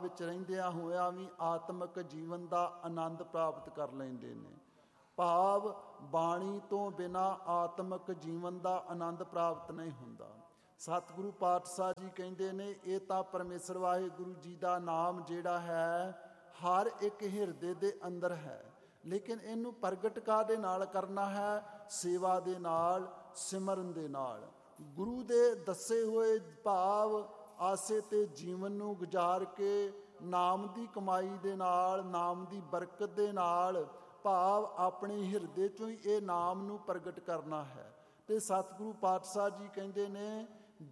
ਵਿੱਚ ਰਹਿੰਦਿਆਂ ਹੋਇਆਂ ਵੀ ਆਤਮਿਕ ਜੀਵਨ ਦਾ ਆਨੰਦ ਪ੍ਰਾਪਤ ਕਰ ਲੈਂਦੇ ਨੇ। ਭਾਵ ਬਾਣੀ ਤੋਂ ਬਿਨਾਂ ਆਤਮਿਕ ਜੀਵਨ ਦਾ ਆਨੰਦ ਪ੍ਰਾਪਤ ਨਹੀਂ ਹੁੰਦਾ। ਸਤਿਗੁਰੂ ਪਾਤਸ਼ਾਹ ਜੀ ਕਹਿੰਦੇ ਨੇ ਇਹ ਤਾਂ ਪਰਮੇਸ਼ਰ ਵਾਹਿਗੁਰੂ ਜੀ ਦਾ ਨਾਮ ਜਿਹੜਾ ਹੈ ਹਰ ਇੱਕ ਹਿਰਦੇ ਦੇ ਅੰਦਰ ਹੈ, ਲੇਕਿਨ ਇਹਨੂੰ ਪ੍ਰਗਟ ਕਾਹਦੇ ਨਾਲ ਕਰਨਾ ਹੈ? ਸੇਵਾ ਦੇ ਨਾਲ, ਸਿਮਰਨ ਦੇ ਨਾਲ। ਗੁਰੂ ਦੇ ਦੱਸੇ ਹੋਏ ਭਾਵ ਆਸੇ ਤੇ ਜੀਵਨ ਨੂੰ ਗੁਜ਼ਾਰ ਕੇ ਨਾਮ ਦੀ ਕਮਾਈ ਦੇ ਨਾਲ, ਨਾਮ ਦੀ ਬਰਕਤ ਦੇ ਨਾਲ, ਭਾਵ ਆਪਣੇ ਹਿਰਦੇ 'ਚੋਂ ਹੀ ਇਹ ਨਾਮ ਨੂੰ ਪ੍ਰਗਟ ਕਰਨਾ ਹੈ। ਤੇ ਸਤਿਗੁਰੂ ਪਾਤਸ਼ਾਹ ਜੀ ਕਹਿੰਦੇ ਨੇ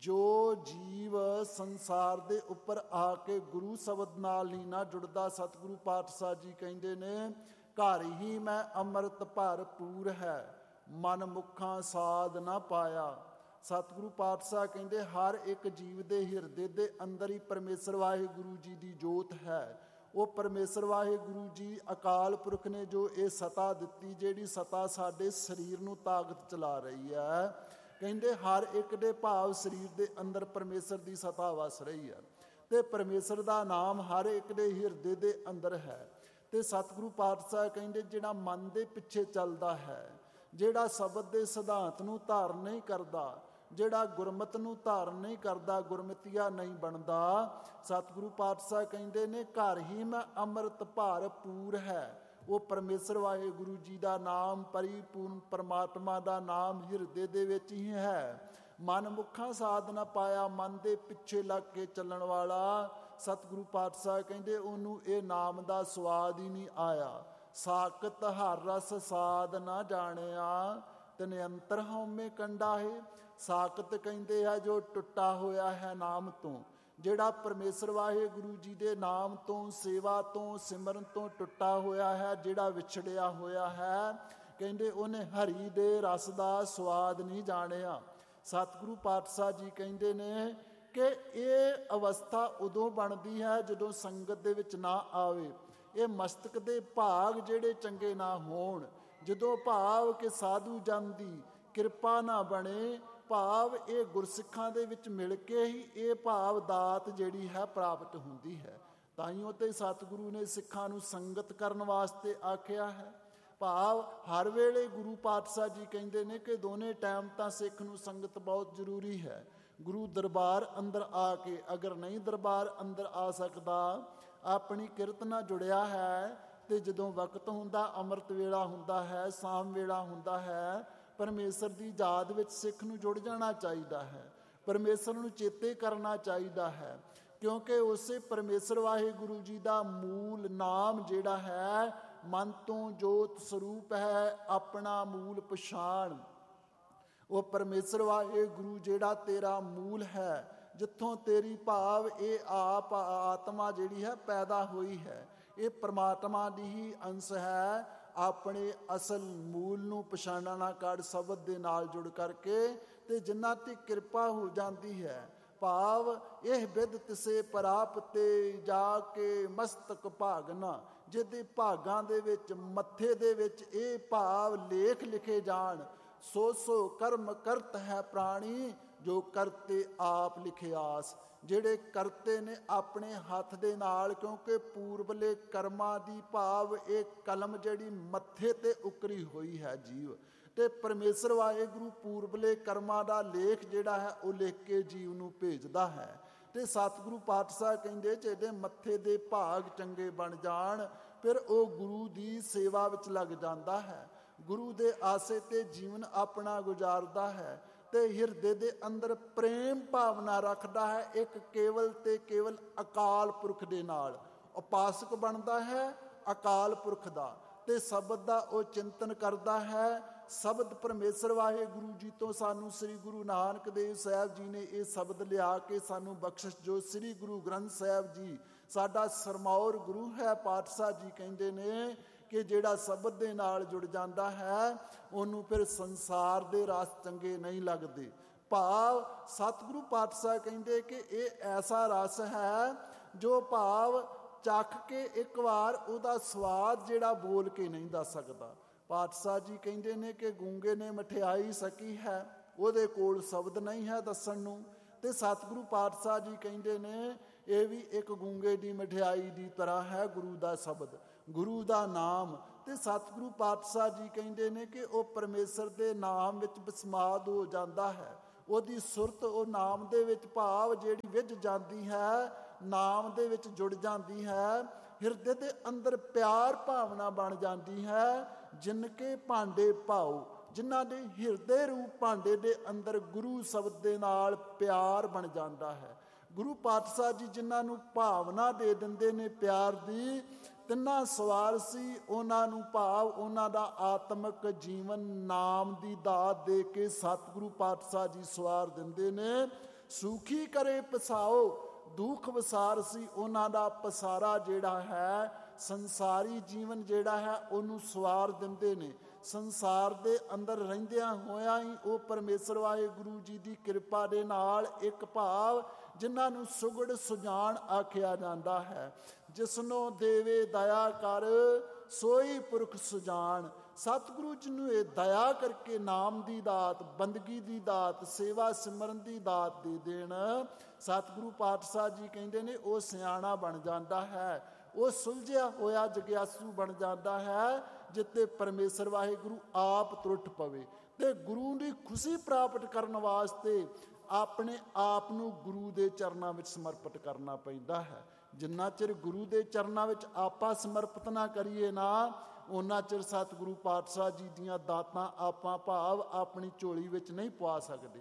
ਜੋ ਜੀਵ ਸੰਸਾਰ ਦੇ ਉੱਪਰ ਆ ਕੇ ਗੁਰੂ ਸ਼ਬਦ ਨਾਲ ਨਹੀਂ ਨਾ ਜੁੜਦਾ, ਸਤਿਗੁਰੂ ਪਾਤਸ਼ਾਹ ਜੀ ਕਹਿੰਦੇ ਨੇ ਘਰ ਹੀ ਮੈਂ ਅੰਮ੍ਰਿਤ ਭਰਪੂਰ ਹੈ, ਮਨ ਮੁਖਾਂ ਸਾਧ ਨਾ ਪਾਇਆ। ਸਤਿਗੁਰੂ ਪਾਤਸ਼ਾਹ ਕਹਿੰਦੇ ਹਰ ਇੱਕ ਜੀਵ ਦੇ ਹਿਰਦੇ ਦੇ ਅੰਦਰ ਹੀ ਪਰਮੇਸ਼ਰ ਵਾਹਿਗੁਰੂ ਜੀ ਦੀ ਜੋਤ ਹੈ। ਉਹ ਪਰਮੇਸ਼ਰ ਵਾਹਿਗੁਰੂ ਜੀ ਅਕਾਲ ਪੁਰਖ ਨੇ ਜੋ ਇਹ ਸਤਾ ਦਿੱਤੀ, ਜਿਹੜੀ ਸਤਾ ਸਾਡੇ ਸਰੀਰ ਨੂੰ ਤਾਕਤ ਚਲਾ ਰਹੀ ਹੈ, ਕਹਿੰਦੇ ਹਰ ਇੱਕ ਦੇ ਭਾਵ ਸਰੀਰ ਦੇ ਅੰਦਰ ਪਰਮੇਸ਼ਰ ਦੀ ਸਤਾ ਵਸ ਰਹੀ ਹੈ ਤੇ ਪਰਮੇਸ਼ਰ ਦਾ ਨਾਮ ਹਰ ਇੱਕ ਦੇ ਹਿਰਦੇ ਦੇ ਅੰਦਰ ਹੈ। ਤੇ ਸਤਿਗੁਰੂ ਪਾਤਸ਼ਾਹ ਕਹਿੰਦੇ ਜਿਹੜਾ ਮਨ ਦੇ ਪਿੱਛੇ ਚੱਲਦਾ ਹੈ, ਜਿਹੜਾ ਸ਼ਬਦ ਦੇ ਸਿਧਾਂਤ ਨੂੰ ਧਾਰਨ ਨਹੀਂ ਕਰਦਾ, ਜਿਹੜਾ ਗੁਰਮਤ ਨੂੰ ਧਾਰਨ ਨਹੀਂ ਕਰਦਾ, ਗੁਰਮਤੀਆ ਨਹੀਂ ਬਣਦਾ, ਸਤਿਗੁਰੂ ਪਾਤਸ਼ਾਹ ਕਹਿੰਦੇ ਨੇ ਘਰ ਹੀ ਮੈਂ ਅੰਮ੍ਰਿਤ ਭਰਪੂਰ ਹੈ। ਉਹ ਪਰਮੇਸ਼ਰ ਵਾਹਿਗੁਰੂ ਜੀ ਦਾ ਨਾਮ, ਪਰਿਪੂਰਨ ਪਰਮਾਤਮਾ ਦਾ ਨਾਮ ਹਿਰਦੇ ਦੇ ਵਿੱਚ ਹੀ ਹੈ। ਮਨ ਮੁਖਾਂ ਸਾਧ ਨਾ ਪਾਇਆ, ਮਨ ਦੇ ਪਿੱਛੇ ਲੱਗ ਕੇ ਚੱਲਣ ਵਾਲਾ, ਸਤਿਗੁਰੂ ਪਾਤਸ਼ਾਹ ਕਹਿੰਦੇ ਉਹਨੂੰ ਇਹ ਨਾਮ ਦਾ ਸਵਾਦ ਹੀ ਨਹੀਂ ਆਇਆ। ਸਾਕਤ ਹਰ ਰਸ ਸਾਧ ਨਾ ਜਾਣਿਆ, ਤਨ ਅੰਤਰ ਹਉਮੈ ਕੰਡਾ ਹੈ। ਸਾਕਤ ਕਹਿੰਦੇ ਹੈ ਜੋ ਟੁੱਟਾ ਹੋਇਆ ਹੈ ਨਾਮ ਤੋਂ, ਜਿਹੜਾ ਪਰਮੇਸ਼ਰ ਵਾਹਿਗੁਰੂ ਜੀ ਦੇ ਨਾਮ ਤੋਂ, ਸੇਵਾ ਤੋਂ, ਸਿਮਰਨ ਤੋਂ ਟੁੱਟਾ ਹੋਇਆ ਹੈ, ਜਿਹੜਾ ਵਿਛੜਿਆ ਹੋਇਆ ਹੈ, ਕਹਿੰਦੇ ਉਹਨੇ ਹਰੀ ਦੇ ਰਸ ਦਾ ਸਵਾਦ ਨਹੀਂ ਜਾਣਿਆ। ਸਤਿਗੁਰੂ ਪਾਤਸ਼ਾਹ ਜੀ ਕਹਿੰਦੇ ਨੇ ਕਿ ਇਹ ਅਵਸਥਾ ਉਦੋਂ ਬਣਦੀ ਹੈ ਜਦੋਂ ਸੰਗਤ ਦੇ ਵਿੱਚ ਨਾ ਆਵੇ, ਇਹ ਮਸਤਕ ਦੇ ਭਾਗ ਜਿਹੜੇ ਚੰਗੇ ਨਾ ਹੋਣ, ਜਦੋਂ ਭਾਵ ਕਿ ਸਾਧੂ ਜਨ ਦੀ ਕਿਰਪਾ ਨਾ ਬਣੇ, ਭਾਵ ਇਹ ਗੁਰਸਿੱਖਾਂ ਦੇ ਵਿੱਚ ਮਿਲ ਕੇ ਹੀ ਇਹ ਭਾਵ ਦਾਤ ਜਿਹੜੀ ਹੈ ਪ੍ਰਾਪਤ ਹੁੰਦੀ ਹੈ। ਤਾਈਓ ਤੇ ਸਤਿਗੁਰੂ ਨੇ ਸਿੱਖਾਂ ਨੂੰ ਸੰਗਤ ਕਰਨ ਵਾਸਤੇ ਆਖਿਆ ਹੈ। ਭਾਵ ਹਰ ਵੇਲੇ ਗੁਰੂ ਪਾਤਸ਼ਾਹ ਜੀ ਕਹਿੰਦੇ ਨੇ ਕਿ ਦੋਨੇ ਟਾਈਮ ਤਾਂ ਸਿੱਖ ਨੂੰ ਸੰਗਤ ਬਹੁਤ ਜ਼ਰੂਰੀ ਹੈ। ਗੁਰੂ ਦਰਬਾਰ ਅੰਦਰ ਆ ਕੇ, ਅਗਰ ਨਹੀਂ ਦਰਬਾਰ ਅੰਦਰ ਆ ਸਕਦਾ, ਆਪਣੀ ਕਿਰਤ ਨਾਲ ਜੁੜਿਆ ਹੈ, ਤੇ ਜਦੋਂ ਵਕਤ ਹੁੰਦਾ, ਅੰਮ੍ਰਿਤ ਵੇਲਾ ਹੁੰਦਾ ਹੈ, ਸ਼ਾਮ ਵੇਲਾ ਹੁੰਦਾ ਹੈ, ਪਰਮੇਸ਼ਰ ਦੀ ਯਾਦ ਵਿੱਚ ਸਿੱਖ ਨੂੰ ਜੁੜ ਜਾਣਾ ਚਾਹੀਦਾ ਹੈ, ਪਰਮੇਸ਼ਰ ਨੂੰ ਚੇਤੇ ਕਰਨਾ ਚਾਹੀਦਾ ਹੈ, ਕਿਉਂਕਿ ਉਸੇ ਪਰਮੇਸ਼ਰ ਵਾਹਿਗੁਰੂ ਜੀ ਦਾ ਮੂਲ ਨਾਮ ਜਿਹੜਾ ਹੈ, ਮਨ ਤੋਂ ਜੋਤ ਸਰੂਪ ਹੈ, ਆਪਣਾ ਮੂਲ ਪਛਾਣ। ਉਹ ਪਰਮੇਸ਼ਰ ਵਾਹਿਗੁਰੂ ਜਿਹੜਾ ਤੇਰਾ ਮੂਲ ਹੈ, ਜਿੱਥੋਂ ਤੇਰੀ ਭਾਵ ਇਹ ਆਪ ਆਤਮਾ ਜਿਹੜੀ ਹੈ ਪੈਦਾ ਹੋਈ ਹੈ, ਇਹ ਪਰਮਾਤਮਾ ਦੀ ਹੀ ਅੰਸ਼ ਹੈ। ਆਪਣੇ ਅਸਲ ਮੂਲ ਨੂੰ ਪਛਾਣਨਾ ਕਰ ਸ਼ਬਦ ਦੇ ਨਾਲ ਜੁੜ ਕਰਕੇ, ਤੇ ਜਿਨ੍ਹਾਂ ਤੇ ਕਿਰਪਾ ਹੋ ਜਾਂਦੀ ਹੈ, ਭਾਵ ਇਹ ਬਿਦ ਤਿਸੇ ਪ੍ਰਾਪਤੇ ਜਾ ਕੇ ਮਸਤਕ ਭਾਗਨਾ, ਜਿਹਦੇ ਭਾਗਾਂ ਦੇ ਵਿੱਚ, ਮੱਥੇ ਦੇ ਵਿੱਚ ਇਹ ਭਾਵ ਲੇਖ ਲਿਖੇ ਜਾਣ, ਸੋ ਸੋ ਕਰਮ ਕਰਤ ਹੈ ਪ੍ਰਾਣੀ, ਜੋ ਕਰਤੇ ਆਪ ਲਿਖਿਆਸ। ਜਿਹੜੇ ਕਰਤੇ ਨੇ ਆਪਣੇ ਹੱਥ ਦੇ ਨਾਲ, ਕਿਉਂਕਿ ਪੂਰਬਲੇ ਕਰਮਾਂ ਦੀ ਭਾਵ ਇਹ ਕਲਮ ਜਿਹੜੀ ਮੱਥੇ ਤੇ ਉਕਰੀ ਹੋਈ ਹੈ ਜੀਵ, ਤੇ ਪਰਮੇਸ਼ਰ ਵਾਹਿਗੁਰੂ ਪੂਰਬਲੇ ਕਰਮਾਂ ਦਾ ਲੇਖ ਜਿਹੜਾ ਹੈ ਉਹ ਲਿਖ ਕੇ ਜੀਵ ਨੂੰ ਭੇਜਦਾ ਹੈ। ਤੇ ਸਤਿਗੁਰੂ ਪਾਤਸ਼ਾਹ ਕਹਿੰਦੇ ਜਿਹਦੇ ਮੱਥੇ ਦੇ ਭਾਗ ਚੰਗੇ ਬਣ ਜਾਣ, ਫਿਰ ਉਹ ਗੁਰੂ ਦੀ ਸੇਵਾ ਵਿੱਚ ਲੱਗ ਜਾਂਦਾ ਹੈ, ਗੁਰੂ ਦੇ ਆਸੇ ਤੇ ਜੀਵਨ ਆਪਣਾ ਗੁਜ਼ਾਰਦਾ ਹੈ, ਤੇ ਹਿਰਦੇ ਦੇ ਅੰਦਰ ਪ੍ਰੇਮ ਭਾਵਨਾ ਰੱਖਦਾ ਹੈ ਇੱਕ ਕੇਵਲ ਤੇ ਕੇਵਲ ਅਕਾਲ ਪੁਰਖ ਦੇ ਨਾਲ। ਉਪਾਸਕ ਬਣਦਾ ਹੈ ਅਕਾਲ ਪੁਰਖ ਦਾ, ਤੇ ਸ਼ਬਦ ਦਾ ਉਹ ਚਿੰਤਨ ਕਰਦਾ ਹੈ। ਸ਼ਬਦ ਪਰਮੇਸ਼ਰ ਵਾਹਿਗੁਰੂ ਜੀ ਤੋਂ ਸਾਨੂੰ ਸ੍ਰੀ ਗੁਰੂ ਨਾਨਕ ਦੇਵ ਸਾਹਿਬ ਜੀ ਨੇ ਇਹ ਸ਼ਬਦ ਲਿਆ ਕੇ ਸਾਨੂੰ ਬਖਸ਼ਿਸ਼, ਜੋ ਸ੍ਰੀ ਗੁਰੂ ਗ੍ਰੰਥ ਸਾਹਿਬ ਜੀ ਸਾਡਾ ਸਰਮੌਰ ਗੁਰੂ ਹੈ। ਪਾਤਸ਼ਾਹ ਜੀ ਕਹਿੰਦੇ ਨੇ ਕਿ ਜਿਹੜਾ ਸ਼ਬਦ ਦੇ ਨਾਲ ਜੁੜ ਜਾਂਦਾ ਹੈ, ਉਹਨੂੰ ਫਿਰ ਸੰਸਾਰ ਦੇ ਰਸ ਚੰਗੇ ਨਹੀਂ ਲੱਗਦੇ। ਭਾਵ ਸਤਿਗੁਰੂ ਪਾਤਸ਼ਾਹ ਕਹਿੰਦੇ ਕਿ ਇਹ ਐਸਾ ਰਸ ਹੈ ਜੋ ਭਾਵ ਚੱਖ ਕੇ ਇੱਕ ਵਾਰ ਉਹਦਾ ਸਵਾਦ ਜਿਹੜਾ ਬੋਲ ਕੇ ਨਹੀਂ ਦੱਸ ਸਕਦਾ। ਪਾਤਸ਼ਾਹ ਜੀ ਕਹਿੰਦੇ ਨੇ ਕਿ ਗੂੰਗੇ ਨੇ ਮਠਿਆਈ ਸਕੀ ਹੈ, ਉਹਦੇ ਕੋਲ ਸ਼ਬਦ ਨਹੀਂ ਹੈ ਦੱਸਣ ਨੂੰ। ਤੇ ਸਤਿਗੁਰੂ ਪਾਤਸ਼ਾਹ ਜੀ ਕਹਿੰਦੇ ਨੇ ਇਹ ਵੀ ਇੱਕ ਗੂੰਗੇ ਦੀ ਮਠਿਆਈ ਦੀ ਤਰ੍ਹਾਂ ਹੈ ਗੁਰੂ ਦਾ ਸ਼ਬਦ, ਗੁਰੂ ਦਾ ਨਾਮ। ਤੇ ਸਤਿਗੁਰੂ ਪਾਤਸ਼ਾਹ ਜੀ ਕਹਿੰਦੇ ਨੇ ਕਿ ਉਹ ਪਰਮੇਸ਼ਰ ਦੇ ਨਾਮ ਵਿੱਚ ਬਿਸਮਾਦ ਹੋ ਜਾਂਦਾ ਹੈ। ਉਹਦੀ ਸੁਰਤ ਉਹ ਨਾਮ ਦੇ ਵਿੱਚ ਭਾਵ ਜਿਹੜੀ ਵਿੱਝ ਜਾਂਦੀ ਹੈ, ਨਾਮ ਦੇ ਵਿੱਚ ਜੁੜ ਜਾਂਦੀ ਹੈ, ਹਿਰਦੇ ਦੇ ਅੰਦਰ ਪਿਆਰ ਭਾਵਨਾ ਬਣ ਜਾਂਦੀ ਹੈ। ਜਿਨਕੇ ਭਾਂਡੇ ਭਾਉ, ਜਿਨ੍ਹਾਂ ਦੇ ਹਿਰਦੇ ਰੂਪ ਭਾਂਡੇ ਦੇ ਅੰਦਰ ਗੁਰੂ ਸ਼ਬਦ ਦੇ ਨਾਲ ਪਿਆਰ ਬਣ ਜਾਂਦਾ ਹੈ। ਗੁਰੂ ਪਾਤਸ਼ਾਹ ਜੀ ਜਿਨ੍ਹਾਂ ਨੂੰ ਭਾਵਨਾ ਦੇ ਦਿੰਦੇ ਨੇ ਪਿਆਰ ਦੀ, ਤਿੰਨਾਂ ਸਵਾਰ ਸੀ ਉਹਨਾਂ ਨੂੰ ਭਾਵ ਉਹਨਾਂ ਦਾ ਆਤਮਿਕ ਜੀਵਨ ਨਾਮ ਦੀ ਦਾਤ ਦੇ ਕੇ ਸਤਿਗੁਰੂ ਪਾਤਸ਼ਾਹ ਜੀ ਸਵਾਰ ਦਿੰਦੇ ਨੇ। ਸੁਖੀ ਕਰੇ ਪਸਾਓ, ਦੁੱਖ ਵਿਸਾਰ ਸੀ ਉਹਨਾਂ ਦਾ ਪਸਾਰਾ ਜਿਹੜਾ ਹੈ, ਸੰਸਾਰੀ ਜੀਵਨ ਜਿਹੜਾ ਹੈ ਉਹਨੂੰ ਸਵਾਰ ਦਿੰਦੇ ਨੇ। ਸੰਸਾਰ ਦੇ ਅੰਦਰ ਰਹਿੰਦਿਆਂ ਹੋਇਆਂ ਹੀ ਉਹ ਪਰਮੇਸ਼ਰ ਵਾਹਿਗੁਰੂ ਜੀ ਦੀ ਕਿਰਪਾ ਦੇ ਨਾਲ ਇੱਕ ਭਾਵ ਜਿਨ੍ਹਾਂ ਨੂੰ ਸੁਗੜ ਸੁਜਾਨ ਆਖਿਆ ਜਾਂਦਾ ਹੈ, ਜਿਸਨੂੰ ਦੇਵੇ ਦਇਆ ਕਰ ਸੋਈ ਪੁਰਖ ਸੁਜਾਨ। ਸਤਿਗੁਰੂ ਜੀ ਨੂੰ ਇਹ ਦਇਆ ਕਰਕੇ ਨਾਮ ਦੀ ਦਾਤ, ਬੰਦਗੀ ਦੀ ਦਾਤ, ਸੇਵਾ ਸਿਮਰਨ ਦੀ ਦਾਤ ਦੇ ਦੇਣ। ਸਤਿਗੁਰੂ ਪਾਤਸ਼ਾਹ ਜੀ ਕਹਿੰਦੇ ਨੇ ਉਹ ਸਿਆਣਾ ਬਣ ਜਾਂਦਾ ਹੈ, ਉਹ ਸੁਲਝਿਆ ਹੋਇਆ ਜਗਿਆਸੂ ਬਣ ਜਾਂਦਾ ਹੈ, ਜਿੱਤੇ ਪਰਮੇਸ਼ਰ ਵਾਹਿਗੁਰੂ ਆਪ ਤੁਰਟ ਪਵੇ। ਤੇ ਗੁਰੂ ਦੀ ਖੁਸ਼ੀ ਪ੍ਰਾਪਤ ਕਰਨ ਵਾਸਤੇ ਆਪਣੇ ਆਪ ਨੂੰ ਗੁਰੂ ਦੇ ਚਰਨਾਂ ਵਿੱਚ ਸਮਰਪਿਤ ਕਰਨਾ ਪੈਂਦਾ ਹੈ। ਜਿੰਨਾ ਚਿਰ ਗੁਰੂ ਦੇ ਚਰਨਾਂ ਵਿੱਚ ਆਪਾਂ ਸਮਰਪਿਤ ਨਾ ਕਰੀਏ ਨਾ, ਉਹਨਾਂ ਚਿਰ ਸਤਿਗੁਰੂ ਪਾਤਸ਼ਾਹ ਜੀ ਦੀਆਂ ਦਾਤਾਂ ਆਪਾਂ ਭਾਵ ਆਪਣੀ ਝੋਲੀ ਵਿੱਚ ਨਹੀਂ ਪਵਾ ਸਕਦੇ।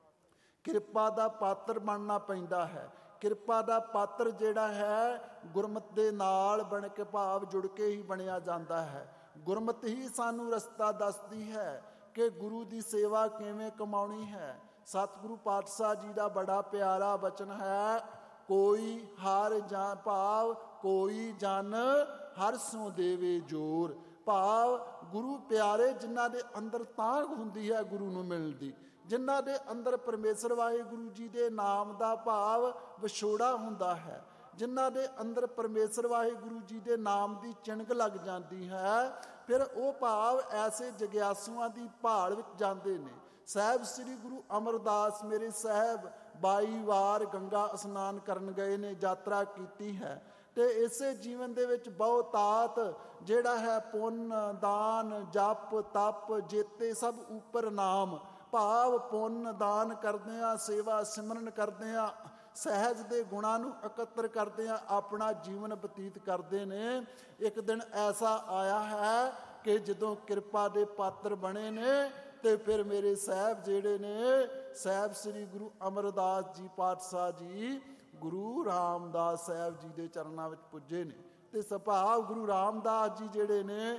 ਕਿਰਪਾ ਦਾ ਪਾਤਰ ਬਣਨਾ ਪੈਂਦਾ ਹੈ। ਕਿਰਪਾ ਦਾ ਪਾਤਰ ਜਿਹੜਾ ਹੈ ਗੁਰਮਤਿ ਦੇ ਨਾਲ ਬਣ ਕੇ ਭਾਵ ਜੁੜ ਕੇ ਹੀ ਬਣਿਆ ਜਾਂਦਾ ਹੈ। ਗੁਰਮਤਿ ਹੀ ਸਾਨੂੰ ਰਸਤਾ ਦੱਸਦੀ ਹੈ ਕਿ ਗੁਰੂ ਦੀ ਸੇਵਾ ਕਿਵੇਂ ਕਮਾਉਣੀ ਹੈ। ਸਤਿਗੁਰੂ ਪਾਤਸ਼ਾਹ ਜੀ ਦਾ ਬੜਾ ਪਿਆਰਾ ਬਚਨ ਹੈ, ਕੋਈ ਹਰ ਜਾਂ ਭਾਵ ਕੋਈ ਜਨ ਹਰ ਸੋ ਦੇਵੇ ਜੋਰ। ਭਾਵ ਗੁਰੂ ਪਿਆਰੇ ਜਿਨ੍ਹਾਂ ਦੇ ਅੰਦਰ ਤਾਂਘ ਹੁੰਦੀ ਹੈ ਗੁਰੂ ਨੂੰ ਮਿਲਣ ਦੀ, ਜਿਨ੍ਹਾਂ ਦੇ ਅੰਦਰ ਪਰਮੇਸ਼ਰ ਵਾਹਿਗੁਰੂ ਜੀ ਦੇ ਨਾਮ ਦਾ ਭਾਵ ਵਿਛੋੜਾ ਹੁੰਦਾ ਹੈ, ਜਿਨ੍ਹਾਂ ਦੇ ਅੰਦਰ ਪਰਮੇਸ਼ਰ ਵਾਹਿਗੁਰੂ ਜੀ ਦੇ ਨਾਮ ਦੀ ਚਿਣਗ ਲੱਗ ਜਾਂਦੀ ਹੈ, ਫਿਰ ਉਹ ਭਾਵ ਐਸੇ ਜਗਿਆਸੂਆਂ ਦੀ ਭਾਲ ਵਿੱਚ ਜਾਂਦੇ ਨੇ। ਸਾਹਿਬ ਸ੍ਰੀ ਗੁਰੂ ਅਮਰਦਾਸ ਮੇਰੇ ਸਾਹਿਬ 22 ਵਾਰ ਗੰਗਾ ਇਸ਼ਨਾਨ ਕਰਨ ਗਏ ਨੇ, ਯਾਤਰਾ ਕੀਤੀ ਹੈ। ਤੇ ਇਸੇ ਜੀਵਨ ਦੇ ਵਿੱਚ ਬਹੁਤਾਤ ਜਿਹੜਾ ਹੈ ਪੁੰਨ ਦਾਨ ਜਪ ਤਪ ਜੇਤੇ ਸਭ ਉੱਪਰ ਨਾਮ, ਭਾਵ ਪੁੰਨ ਦਾਨ ਕਰਦੇ ਆ, ਸੇਵਾ ਸਿਮਰਨ ਕਰਦੇ ਆ, ਸਹਿਜ ਦੇ ਗੁਣਾਂ ਨੂੰ ਇਕੱਤਰ ਕਰਦੇ ਆ, ਆਪਣਾ ਜੀਵਨ ਬਤੀਤ ਕਰਦੇ ਨੇ। ਇੱਕ ਦਿਨ ਐਸਾ ਆਇਆ ਹੈ ਕਿ ਜਦੋਂ ਕਿਰਪਾ ਦੇ ਪਾਤਰ ਬਣੇ ਨੇ ਤੇ ਫਿਰ ਮੇਰੇ ਸਾਹਿਬ ਜਿਹੜੇ ਨੇ, ਸਾਹਿਬ ਸ੍ਰੀ ਗੁਰੂ ਅਮਰਦਾਸ ਜੀ ਪਾਤਸ਼ਾਹ ਜੀ ਗੁਰੂ ਰਾਮਦਾਸ ਸਾਹਿਬ ਜੀ ਦੇ ਚਰਨਾਂ ਵਿੱਚ ਪੁੱਜੇ ਨੇ। ਤੇ ਸੁਭਾਵ ਗੁਰੂ ਰਾਮਦਾਸ ਜੀ ਜਿਹੜੇ ਨੇ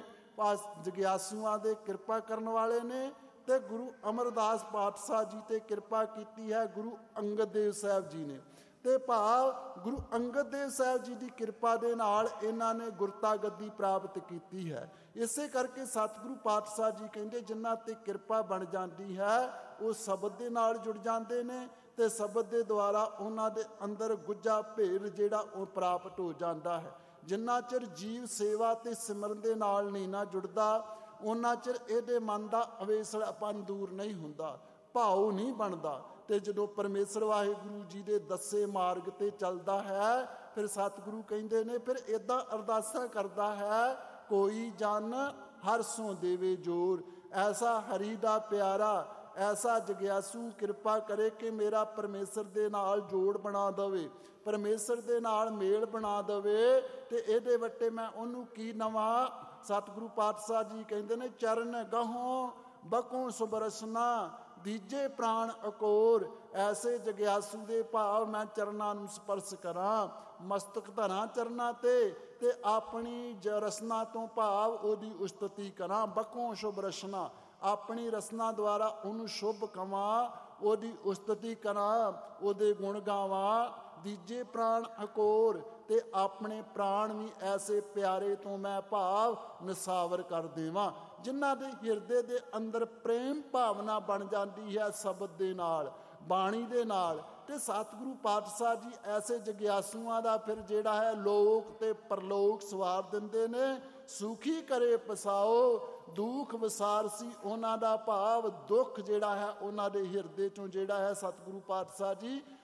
ਜਗਿਆਸੂਆਂ ਦੇ ਕਿਰਪਾ ਕਰਨ ਵਾਲੇ ਨੇ, ਤੇ ਗੁਰੂ ਅਮਰਦਾਸ ਪਾਤਸ਼ਾਹ ਜੀ ਤੇ ਕਿਰਪਾ ਕੀਤੀ ਹੈ ਗੁਰੂ ਅੰਗਦ ਦੇਵ ਸਾਹਿਬ ਜੀ ਨੇ। ਤੇ ਭਾਵ ਗੁਰੂ ਅੰਗਦ ਦੇਵ ਸਾਹਿਬ ਜੀ ਦੀ ਕਿਰਪਾ ਦੇ ਨਾਲ ਇਹਨਾਂ ਨੇ ਗੁਰਤਾ ਗੱਦੀ ਪ੍ਰਾਪਤ ਕੀਤੀ ਹੈ। ਇਸੇ ਕਰਕੇ ਸਤਿਗੁਰੂ ਪਾਤਸ਼ਾਹ ਜੀ ਕਹਿੰਦੇ ਜਿਨ੍ਹਾਂ ਤੇ ਕਿਰਪਾ ਬਣ ਜਾਂਦੀ ਹੈ ਉਹ ਸ਼ਬਦ ਦੇ ਨਾਲ ਜੁੜ ਜਾਂਦੇ ਨੇ, ਤੇ ਸ਼ਬਦ ਦੇ ਦੁਆਰਾ ਉਹਨਾਂ ਦੇ ਅੰਦਰ ਗੁੱਜਾ ਭੇਦ ਜਿਹੜਾ ਉਹ ਪ੍ਰਾਪਤ ਹੋ ਜਾਂਦਾ ਹੈ। ਜਿੰਨਾ ਚਿਰ ਜੀਵ ਸੇਵਾ ਤੇ ਸਿਮਰਨ ਦੇ ਨਾਲ ਨਹੀਂ ਨਾ ਜੁੜਦਾ, ਉਹਨਾਂ ਚਿਰ ਇਹਦੇ ਮਨ ਦਾ ਅਵੇਸਲਾਪਨ ਦੂਰ ਨਹੀਂ ਹੁੰਦਾ, ਭਾਉ ਨਹੀਂ ਬਣਦਾ। ਤੇ ਜਦੋਂ ਪਰਮੇਸ਼ਰ ਵਾਹਿਗੁਰੂ ਜੀ ਦੇ ਦੱਸੇ ਮਾਰਗ ਤੇ ਚੱਲਦਾ ਹੈ, ਫਿਰ ਸਤਿਗੁਰੂ ਕਹਿੰਦੇ ਨੇ ਫਿਰ ਇਦਾਂ ਅਰਦਾਸਾਂ ਕਰਦਾ ਹੈ, ਕੋਈ ਜਨ ਹਰ ਸੋ ਦੇਵੇ ਜੋਰ। ਐਸਾ ਹਰੀ ਦਾ ਪਿਆਰਾ, ਐਸਾ ਜਗਿਆਸੂ ਕਿਰਪਾ ਕਰੇ ਕਿ ਮੇਰਾ ਪਰਮੇਸ਼ਰ ਦੇ ਨਾਲ ਜੋੜ ਬਣਾ ਦੇਵੇ, ਪਰਮੇਸ਼ਰ ਦੇ ਨਾਲ ਮੇਲ ਬਣਾ ਦੇਵੇ। ਤੇ ਇਹਦੇ ਵੱਟੇ ਮੈਂ ਉਹਨੂੰ ਕੀ ਨਵਾਂ। ਸਤਿਗੁਰੂ ਪਾਤਸ਼ਾਹ ਜੀ ਕਹਿੰਦੇ ਨੇ ਚਰਨ ਗਹੋਂ ਬਕੋਂ ਸੁਬਰਸਨਾ ਦੀਜੇ ਪ੍ਰਾਣ ਅਕੋਰ। ਐਸੇ ਜਗਿਆਸੂ ਦੇ ਭਾਵ ਮੈਂ ਚਰਨਾਂ ਨੂੰ ਸਪਰਸ਼ ਕਰਾਂ, ਮਸਤਕ ਧਰਾਂ ਚਰਨਾਂ ਤੇ ਆਪਣੀ ਰਸਨਾ ਤੋਂ ਭਾਵ ਉਹਦੀ ਉਸਤਤੀ ਕਰਾਂ। ਬਕੋਂ ਸ਼ੁਭ ਰਸਨਾ, ਆਪਣੀ ਰਸਨਾ ਦੁਆਰਾ ਉਹਨੂੰ ਸ਼ੁਭ ਕਵਾਂ, ਉਹਦੀ ਉਸਤਤੀ ਕਰਾਂ, ਉਹਦੇ ਗੁਣ ਗਾਵਾਂ। ਦੀਜੇ ਪ੍ਰਾਣ ਅਕੋਰ, ਤੇ ਆਪਣੇ ਪ੍ਰਾਣ ਵੀ ਐਸੇ ਪਿਆਰੇ ਤੋਂ ਮੈਂ ਭਾਵ ਨਿਸਾਵਰ ਕਰ ਦੇਵਾਂ, ਜਿਨ੍ਹਾਂ ਦੇ ਹਿਰਦੇ ਦੇ ਅੰਦਰ ਪ੍ਰੇਮ ਭਾਵਨਾ ਬਣ ਜਾਂਦੀ ਹੈ ਸ਼ਬਦ ਦੇ ਨਾਲ, ਬਾਣੀ ਦੇ ਨਾਲ। ਤੇ ਸਤਿਗੁਰੂ ਪਾਤਸ਼ਾਹ ਜੀ ਐਸੇ ਜਗਿਆਸੂਆਂ ਦਾ ਫਿਰ ਜਿਹੜਾ ਹੈ ਲੋਕ ਤੇ ਪਰਲੋਕ ਸਵਾਰ ਦਿੰਦੇ ਨੇ। ਸੁਖੀ ਕਰੇ ਪਸਾਓ, ਦੁੱਖ ਵਿਸਾਰ ਸੀ ਉਹਨਾਂ ਦਾ ਭਾਵ ਦੁੱਖ ਜਿਹੜਾ ਹੈ ਉਹਨਾਂ ਦੇ ਹਿਰਦੇ ਚੋਂ ਜਿਹੜਾ ਹੈ ਸਤਿਗੁਰੂ ਪਾਤਸ਼ਾਹ ਜੀ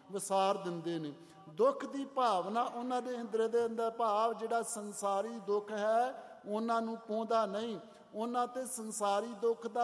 ਵਿਸਾਰ ਦਿੰਦੇ ਨੇ। ਦੁੱਖ ਦੀ ਭਾਵਨਾ ਉਹਨਾਂ ਦੇ ਹਿਰਦੇ ਦੇ ਅੰਦਰ, ਭਾਵ ਜਿਹੜਾ ਸੰਸਾਰੀ ਦੁੱਖ ਹੈ ਉਹਨਾਂ ਨੂੰ ਪਹੁੰਚਦਾ ਨਹੀਂ, ਉਹਨਾਂ ਤੇ ਸੰਸਾਰੀ ਦੁੱਖ ਦਾ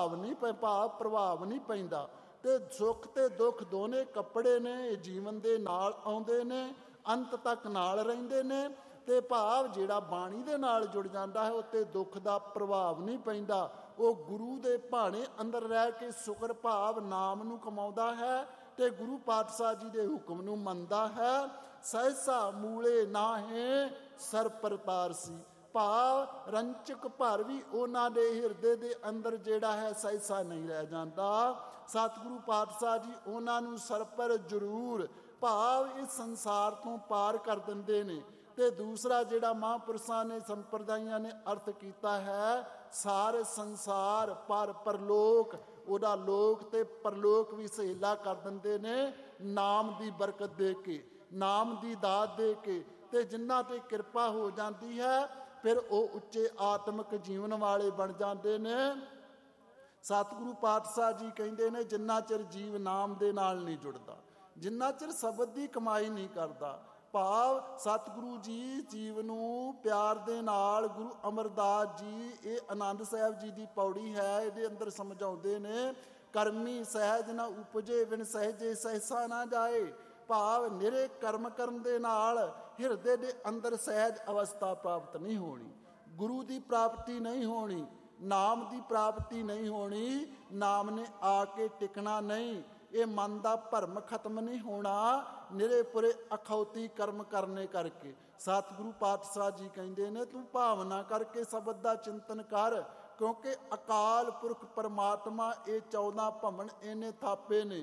ਪ੍ਰਭਾਵ ਨਹੀਂ ਪੈਂਦਾ। ਤੇ ਸੁੱਖ ਤੇ ਦੁੱਖ ਦੋਨੇ ਕੱਪੜੇ ਨੇ, ਇਹ ਜੀਵਨ ਦੇ ਨਾਲ ਆਉਂਦੇ ਨੇ, ਅੰਤ ਤੱਕ ਨਾਲ ਰਹਿੰਦੇ ਨੇ। ਤੇ ਭਾਵ ਜਿਹੜਾ ਬਾਣੀ ਦੇ ਨਾਲ ਜੁੜ ਜਾਂਦਾ ਹੈ ਉੱਤੇ ਦੁੱਖ ਦਾ ਪ੍ਰਭਾਵ ਨਹੀਂ ਪੈਂਦਾ। ਉਹ ਗੁਰੂ ਦੇ ਭਾਣੇ ਅੰਦਰ ਰਹਿ ਕੇ ਸ਼ੁਕਰ ਭਾਵ ਨਾਮ ਨੂੰ ਕਮਾਉਂਦਾ ਹੈ ਤੇ ਗੁਰੂ ਪਾਤਸ਼ਾਹ ਜੀ ਦੇ ਹੁਕਮ ਨੂੰ ਮੰਨਦਾ ਹੈ। ਸਹਿਸਾ ਮੂਲੇ ਨਾਹੇ ਸਰ ਪ੍ਰਤਾਰ ਸੀ, ਭਾਵ ਰੰਚਕ ਭਰ ਵੀ ਉਹਨਾਂ ਦੇ ਹਿਰਦੇ ਦੇ ਅੰਦਰ ਜਿਹੜਾ ਹੈ ਸਹਿਸਾ ਨਹੀਂ ਰਹਿ ਜਾਂਦਾ। ਸਤਿਗੁਰੂ ਪਾਤਸ਼ਾਹ ਜੀ ਉਹਨਾਂ ਨੂੰ ਸਰ ਪਰ ਜ਼ਰੂਰ, ਭਾਵ ਇਸ ਸੰਸਾਰ ਤੋਂ ਪਾਰ ਕਰ ਦਿੰਦੇ ਨੇ। ਤੇ ਦੂਸਰਾ ਜਿਹੜਾ ਮਹਾਂਪੁਰਸ਼ਾਂ ਨੇ ਸੰਪਰਦਾਇਆਂ ਨੇ ਅਰਥ ਕੀਤਾ ਹੈ, ਸਾਰੇ ਸੰਸਾਰ ਪਰ ਪਰਲੋਕ, ਉਹਦਾ ਲੋਕ ਤੇ ਪਰਲੋਕ ਵੀ ਸਹੇਲਾ ਕਰ ਦਿੰਦੇ ਨੇ ਨਾਮ ਦੀ ਬਰਕਤ ਦੇ ਕੇ, ਨਾਮ ਦੀ ਦਾਤ ਦੇ ਕੇ। ਤੇ ਜਿਨ੍ਹਾਂ ਤੇ ਕਿਰਪਾ ਹੋ ਜਾਂਦੀ ਹੈ ਫਿਰ ਉਹ ਉੱਚੇ ਆਤਮਿਕ ਜੀਵਨ ਵਾਲੇ ਬਣ ਜਾਂਦੇ ਨੇ। ਸਤਿਗੁਰੂ ਪਾਤਸ਼ਾਹ ਜੀ ਕਹਿੰਦੇ ਨੇ ਜਿੰਨਾ ਚਿਰ ਜੀਵ ਨਾਮ ਦੇ ਨਾਲ ਨਹੀਂ ਜੁੜਦਾ, ਜਿੰਨਾ ਚਿਰ ਸ਼ਬਦ ਦੀ ਕਮਾਈ ਨਹੀਂ ਕਰਦਾ, ਭਾਵ ਸਤਿਗੁਰੂ ਜੀ ਜੀਵ ਨੂੰ ਪਿਆਰ ਦੇ ਨਾਲ, ਗੁਰੂ ਅਮਰਦਾਸ ਜੀ ਇਹ ਆਨੰਦ ਸਾਹਿਬ ਜੀ ਦੀ ਪੌੜੀ ਹੈ, ਇਹਦੇ ਅੰਦਰ ਸਮਝਾਉਂਦੇ ਨੇ, ਕਰਮੀ ਸਹਿਜ ਨਾ ਉਪਜੇ ਬਿਨ ਸਹਿਜੇ ਸਹਿਸਾ ਨਾ ਜਾਏ, ਭਾਵ ਨਿਰੇ ਕਰਮ ਕਰਨ ਦੇ ਨਾਲ ਹਿਰਦੇ ਦੇ ਅੰਦਰ ਸਹਿਜ ਅਵਸਥਾ ਪ੍ਰਾਪਤ ਨਹੀਂ ਹੋਣੀ, ਗੁਰੂ ਦੀ ਪ੍ਰਾਪਤੀ ਨਹੀਂ ਹੋਣੀ, ਨਾਮ ਦੀ ਪ੍ਰਾਪਤੀ ਨਹੀਂ ਹੋਣੀ, ਨਾਮ ਨੇ ਆ ਕੇ ਟਿਕਣਾ ਨਹੀਂ, ਇਹ ਮਨ ਦਾ ਭਰਮ ਖਤਮ ਨਹੀਂ ਹੋਣਾ ਨਿਰੇ ਪੁਰੇ ਅਖੌਤੀ ਕਰਮ ਕਰਨੇ ਕਰਕੇ। ਸਤਿਗੁਰੂ ਪਾਤਸ਼ਾਹ ਜੀ ਕਹਿੰਦੇ ਨੇ ਤੂੰ ਭਾਵਨਾ ਕਰਕੇ ਸ਼ਬਦ ਦਾ ਚਿੰਤਨ ਕਰ, ਕਿਉਂਕਿ ਅਕਾਲ ਪੁਰਖ ਪਰਮਾਤਮਾ ਇਹ 14 ਭਵਨ ਇਹਨੇ ਥਾਪੇ ਨੇ,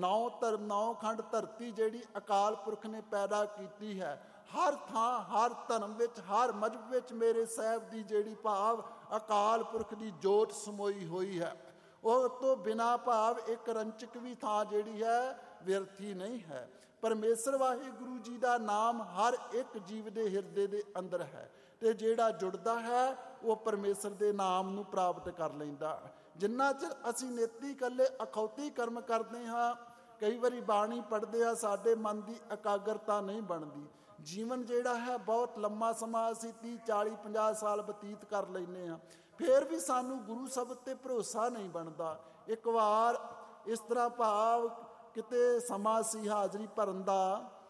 9 ਖੰਡ ਧਰਤੀ ਜਿਹੜੀ ਅਕਾਲ ਪੁਰਖ ਨੇ ਪੈਦਾ ਕੀਤੀ ਹੈ। ਹਰ ਥਾਂ, ਹਰ ਧਰਮ ਵਿੱਚ, ਹਰ ਮਜ਼ਹਬ ਵਿੱਚ ਮੇਰੇ ਸਾਹਿਬ ਦੀ ਜਿਹੜੀ ਭਾਵ ਅਕਾਲ ਪੁਰਖ ਦੀ ਜੋਤ ਸਮੋਈ ਹੋਈ ਹੈ। ਉਹ ਤੋਂ ਬਿਨਾਂ ਭਾਵ ਇੱਕ ਰੰਚਕ ਵੀ ਥਾਂ ਜਿਹੜੀ ਹੈ ਵਿਅਰਥੀ ਨਹੀਂ ਹੈ। ਪਰਮੇਸ਼ਰ ਵਾਹਿਗੁਰੂ ਜੀ ਦਾ ਨਾਮ ਹਰ ਇੱਕ ਜੀਵ ਦੇ ਹਿਰਦੇ ਦੇ ਅੰਦਰ ਹੈ ਤੇ ਜਿਹੜਾ ਜੁੜਦਾ ਹੈ ਉਹ ਪਰਮੇਸ਼ਰ ਦੇ ਨਾਮ ਨੂੰ ਪ੍ਰਾਪਤ ਕਰ ਲੈਂਦਾ। ਜਿੰਨਾ ਚਿਰ ਅਸੀਂ ਨੇਤੀ ਇਕੱਲੇ ਅਖੌਤੀ ਕਰਮ ਕਰਦੇ ਹਾਂ, ਕਈ ਵਾਰੀ ਬਾਣੀ ਪੜ੍ਹਦੇ ਹਾਂ, ਸਾਡੇ ਮਨ ਦੀ ਇਕਾਗਰਤਾ ਨਹੀਂ ਬਣਦੀ। ਜੀਵਨ ਜਿਹੜਾ ਹੈ ਬਹੁਤ ਲੰਮਾ ਸਮਾਂ ਅਸੀਂ 30 40 50 ਸਾਲ ਬਤੀਤ ਕਰ ਲੈਂਦੇ ਹਾਂ, ਫਿਰ ਵੀ ਸਾਨੂੰ ਗੁਰੂ ਸ਼ਬਦ ਤੇ ਭਰੋਸਾ ਨਹੀਂ ਬਣਦਾ। ਇੱਕ ਵਾਰ ਇਸ ਤਰ੍ਹਾਂ ਭਾਵ ਕਿਤੇ ਸਮਾਂ ਸੀ ਹਾਜ਼ਰੀ ਭਰਨ ਦਾ,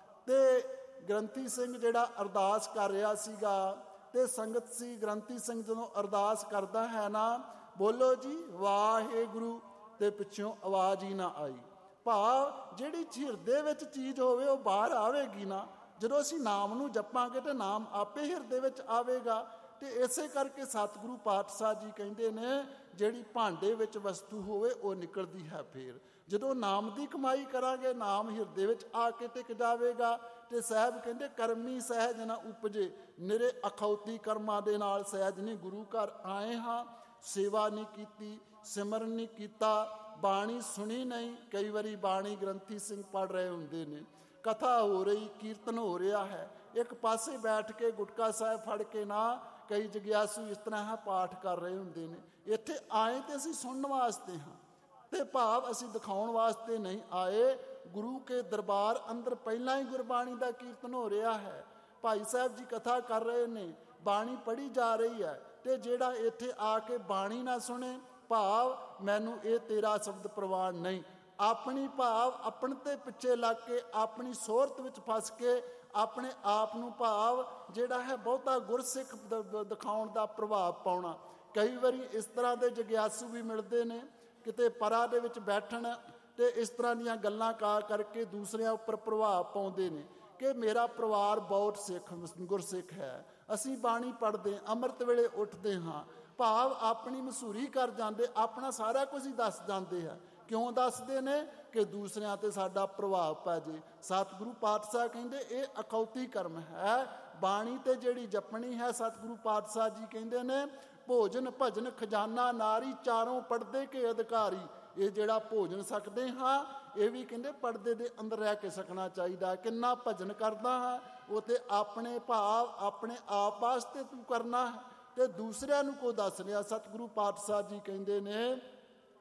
ਤੇ ਗ੍ਰੰਥੀ ਸਿੰਘ ਜਿਹੜਾ ਅਰਦਾਸ ਕਰ ਰਿਹਾ ਸੀਗਾ ਤੇ ਸੰਗਤ ਸੀ। ਗ੍ਰੰਥੀ ਸਿੰਘ ਜਦੋਂ ਅਰਦਾਸ ਕਰਦਾ ਹੈ ਨਾ, ਬੋਲੋ ਜੀ ਵਾਹਿਗੁਰੂ, ਤੇ ਪਿੱਛੋਂ ਆਵਾਜ਼ ਹੀ ਨਾ ਆਈ। ਭਾਵ ਜਿਹੜੀ ਹਿਰਦੇ ਵਿੱਚ ਚੀਜ਼ ਹੋਵੇ ਉਹ ਬਾਹਰ ਆਵੇਗੀ ਨਾ, ਜਦੋਂ ਅਸੀਂ ਨਾਮ ਨੂੰ ਜਪਾਂਗੇ ਤੇ ਨਾਮ ਆਪੇ ਹਿਰਦੇ ਵਿੱਚ ਆਵੇਗਾ। ਤੇ ਇਸੇ ਕਰਕੇ ਸਤਿਗੁਰੂ ਪਾਤਸ਼ਾਹ ਜੀ ਕਹਿੰਦੇ ਨੇ ਜਿਹੜੀ ਭਾਂਡੇ ਵਿੱਚ ਵਸਤੂ ਹੋਵੇ ਉਹ ਨਿਕਲਦੀ ਹੈ। ਫਿਰ ਜਦੋਂ ਨਾਮ ਦੀ ਕਮਾਈ ਕਰਾਂਗੇ ਨਾਮ ਹਿਰਦੇ ਵਿੱਚ ਆ ਕੇ ਟਿਕ ਜਾਵੇਗਾ। ਤੇ ਸਾਹਿਬ ਕਹਿੰਦੇ ਕਰਮੀ ਸਹਿਜ ਨਾ ਉਪਜੇ, ਨਿਰੇ ਅਖੌਤੀ ਕਰਮਾਂ ਦੇ ਨਾਲ ਸਹਿਜ ਨਹੀਂ। ਗੁਰੂ ਘਰ ਆਏ ਹਾਂ, ਸੇਵਾ ਨਹੀਂ ਕੀਤੀ, ਸਿਮਰਨ ਨਹੀਂ ਕੀਤਾ, ਬਾਣੀ ਸੁਣੀ ਨਹੀਂ। ਕਈ ਵਾਰੀ ਬਾਣੀ ਗ੍ਰੰਥੀ ਸਿੰਘ ਪੜ੍ਹ ਰਹੇ ਹੁੰਦੇ ਨੇ, ਕਥਾ ਹੋ ਰਹੀ, ਕੀਰਤਨ ਹੋ ਰਿਹਾ ਹੈ, ਇੱਕ ਪਾਸੇ ਬੈਠ ਕੇ ਗੁਟਕਾ ਸਾਹਿਬ ਫੜ ਕੇ ਨਾ ਕਈ ਜਗਿਆਸੂ ਇਸ ਤਰ੍ਹਾਂ ਹੈ ਪਾਠ ਕਰ ਰਹੇ ਹੁੰਦੇ ਨੇ। ਇੱਥੇ ਆਏ ਤੇ ਅਸੀਂ ਸੁਣਨ ਵਾਸਤੇ ਹਾਂ, ਤੇ ਭਾਵ ਅਸੀਂ ਦਿਖਾਉਣ ਵਾਸਤੇ ਨਹੀਂ ਆਏ। ਗੁਰੂ ਕੇ ਦਰਬਾਰ ਅੰਦਰ ਪਹਿਲਾਂ ਹੀ ਗੁਰਬਾਣੀ ਦਾ ਕੀਰਤਨ ਹੋ ਰਿਹਾ ਹੈ, ਭਾਈ ਸਾਹਿਬ ਜੀ ਕਥਾ ਕਰ ਰਹੇ ਨੇ, ਬਾਣੀ ਪੜ੍ਹੀ ਜਾ ਰਹੀ ਹੈ, ਤੇ ਜਿਹੜਾ ਇੱਥੇ ਆ ਕੇ ਬਾਣੀ ਨਾ ਸੁਣੇ, ਭਾਵ ਮੈਨੂੰ ਇਹ ਤੇਰਾ ਸ਼ਬਦ ਪ੍ਰਵਾਨ ਨਹੀਂ, ਆਪਣੀ ਭਾਵ ਆਪਣੇ ਤੇ ਪਿੱਛੇ ਲੱਗ ਕੇ, ਆਪਣੀ ਸੋਹਰਤ ਵਿੱਚ ਫਸ ਕੇ, ਆਪਣੇ ਆਪ ਨੂੰ ਭਾਵ ਜਿਹੜਾ ਹੈ ਬਹੁਤਾ ਗੁਰਸਿੱਖ ਦਿਖਾਉਣ ਦਾ ਪ੍ਰਭਾਵ ਪਾਉਣਾ। ਕਈ ਵਾਰੀ ਇਸ ਤਰ੍ਹਾਂ ਦੇ ਜਗਿਆਸੂ ਵੀ ਮਿਲਦੇ ਨੇ, ਕਿਤੇ ਪਰਾਂ ਦੇ ਵਿੱਚ ਬੈਠਣ ਤੇ ਇਸ ਤਰ੍ਹਾਂ ਦੀਆਂ ਗੱਲਾਂ ਕਰਕੇ ਦੂਸਰਿਆਂ ਉੱਪਰ ਪ੍ਰਭਾਵ ਪਾਉਂਦੇ ਨੇ ਕਿ ਮੇਰਾ ਪਰਿਵਾਰ ਬਹੁਤ ਗੁਰਸਿੱਖ ਹੈ, ਅਸੀਂ ਬਾਣੀ ਪੜ੍ਹਦੇ, ਅੰਮ੍ਰਿਤ ਵੇਲੇ ਉੱਠਦੇ ਹਾਂ, ਭਾਵ ਆਪਣੀ ਮਸ਼ਹੂਰੀ ਕਰ ਜਾਂਦੇ, ਆਪਣਾ ਸਾਰਾ ਕੁਝ ਹੀ ਦੱਸ ਜਾਂਦੇ ਆ। ਕਿਉਂ ਦੱਸਦੇ ਨੇ? ਕਿ ਦੂਸਰਿਆਂ ਤੇ ਸਾਡਾ ਪ੍ਰਭਾਵ ਪੈ ਜੇ। ਸਤਿਗੁਰੂ ਪਾਤਸ਼ਾਹ ਕਹਿੰਦੇ ਇਹ ਅਖੌਤੀ ਕਰਮ ਹੈ। ਬਾਣੀ ਤੇ ਜਿਹੜੀ ਜਪਣੀ ਹੈ, ਸਤਿਗੁਰੂ ਪਾਤਸ਼ਾਹ ਜੀ ਕਹਿੰਦੇ ਨੇ ਭੋਜਨ ਭਜਨ ਖਜ਼ਾਨਾ ਨਾਰੀ ਚਾਰੋਂ ਪਰਦੇ ਕੇ ਅਧਿਕਾਰੀ। ਇਹ ਜਿਹੜਾ ਭੋਜਨ ਸਕਦੇ ਹਾਂ ਇਹ ਵੀ ਕਹਿੰਦੇ ਪਰਦੇ ਦੇ ਅੰਦਰ ਰਹਿ ਕੇ ਸਕਣਾ ਚਾਹੀਦਾ। ਕਿੰਨਾ ਭਜਨ ਕਰਦਾ ਹਾਂ ਉਹ ਤੇ ਆਪਣੇ ਭਾਵ ਆਪਣੇ ਆਪ ਵਾਸਤੇ ਤੂੰ ਕਰਨਾ ਹੈ ਤੇ ਦੂਸਰਿਆਂ ਨੂੰ ਕੋ ਦੱਸ ਰਿਹਾ। ਸਤਿਗੁਰੂ ਪਾਤਸ਼ਾਹ ਜੀ ਕਹਿੰਦੇ ਨੇ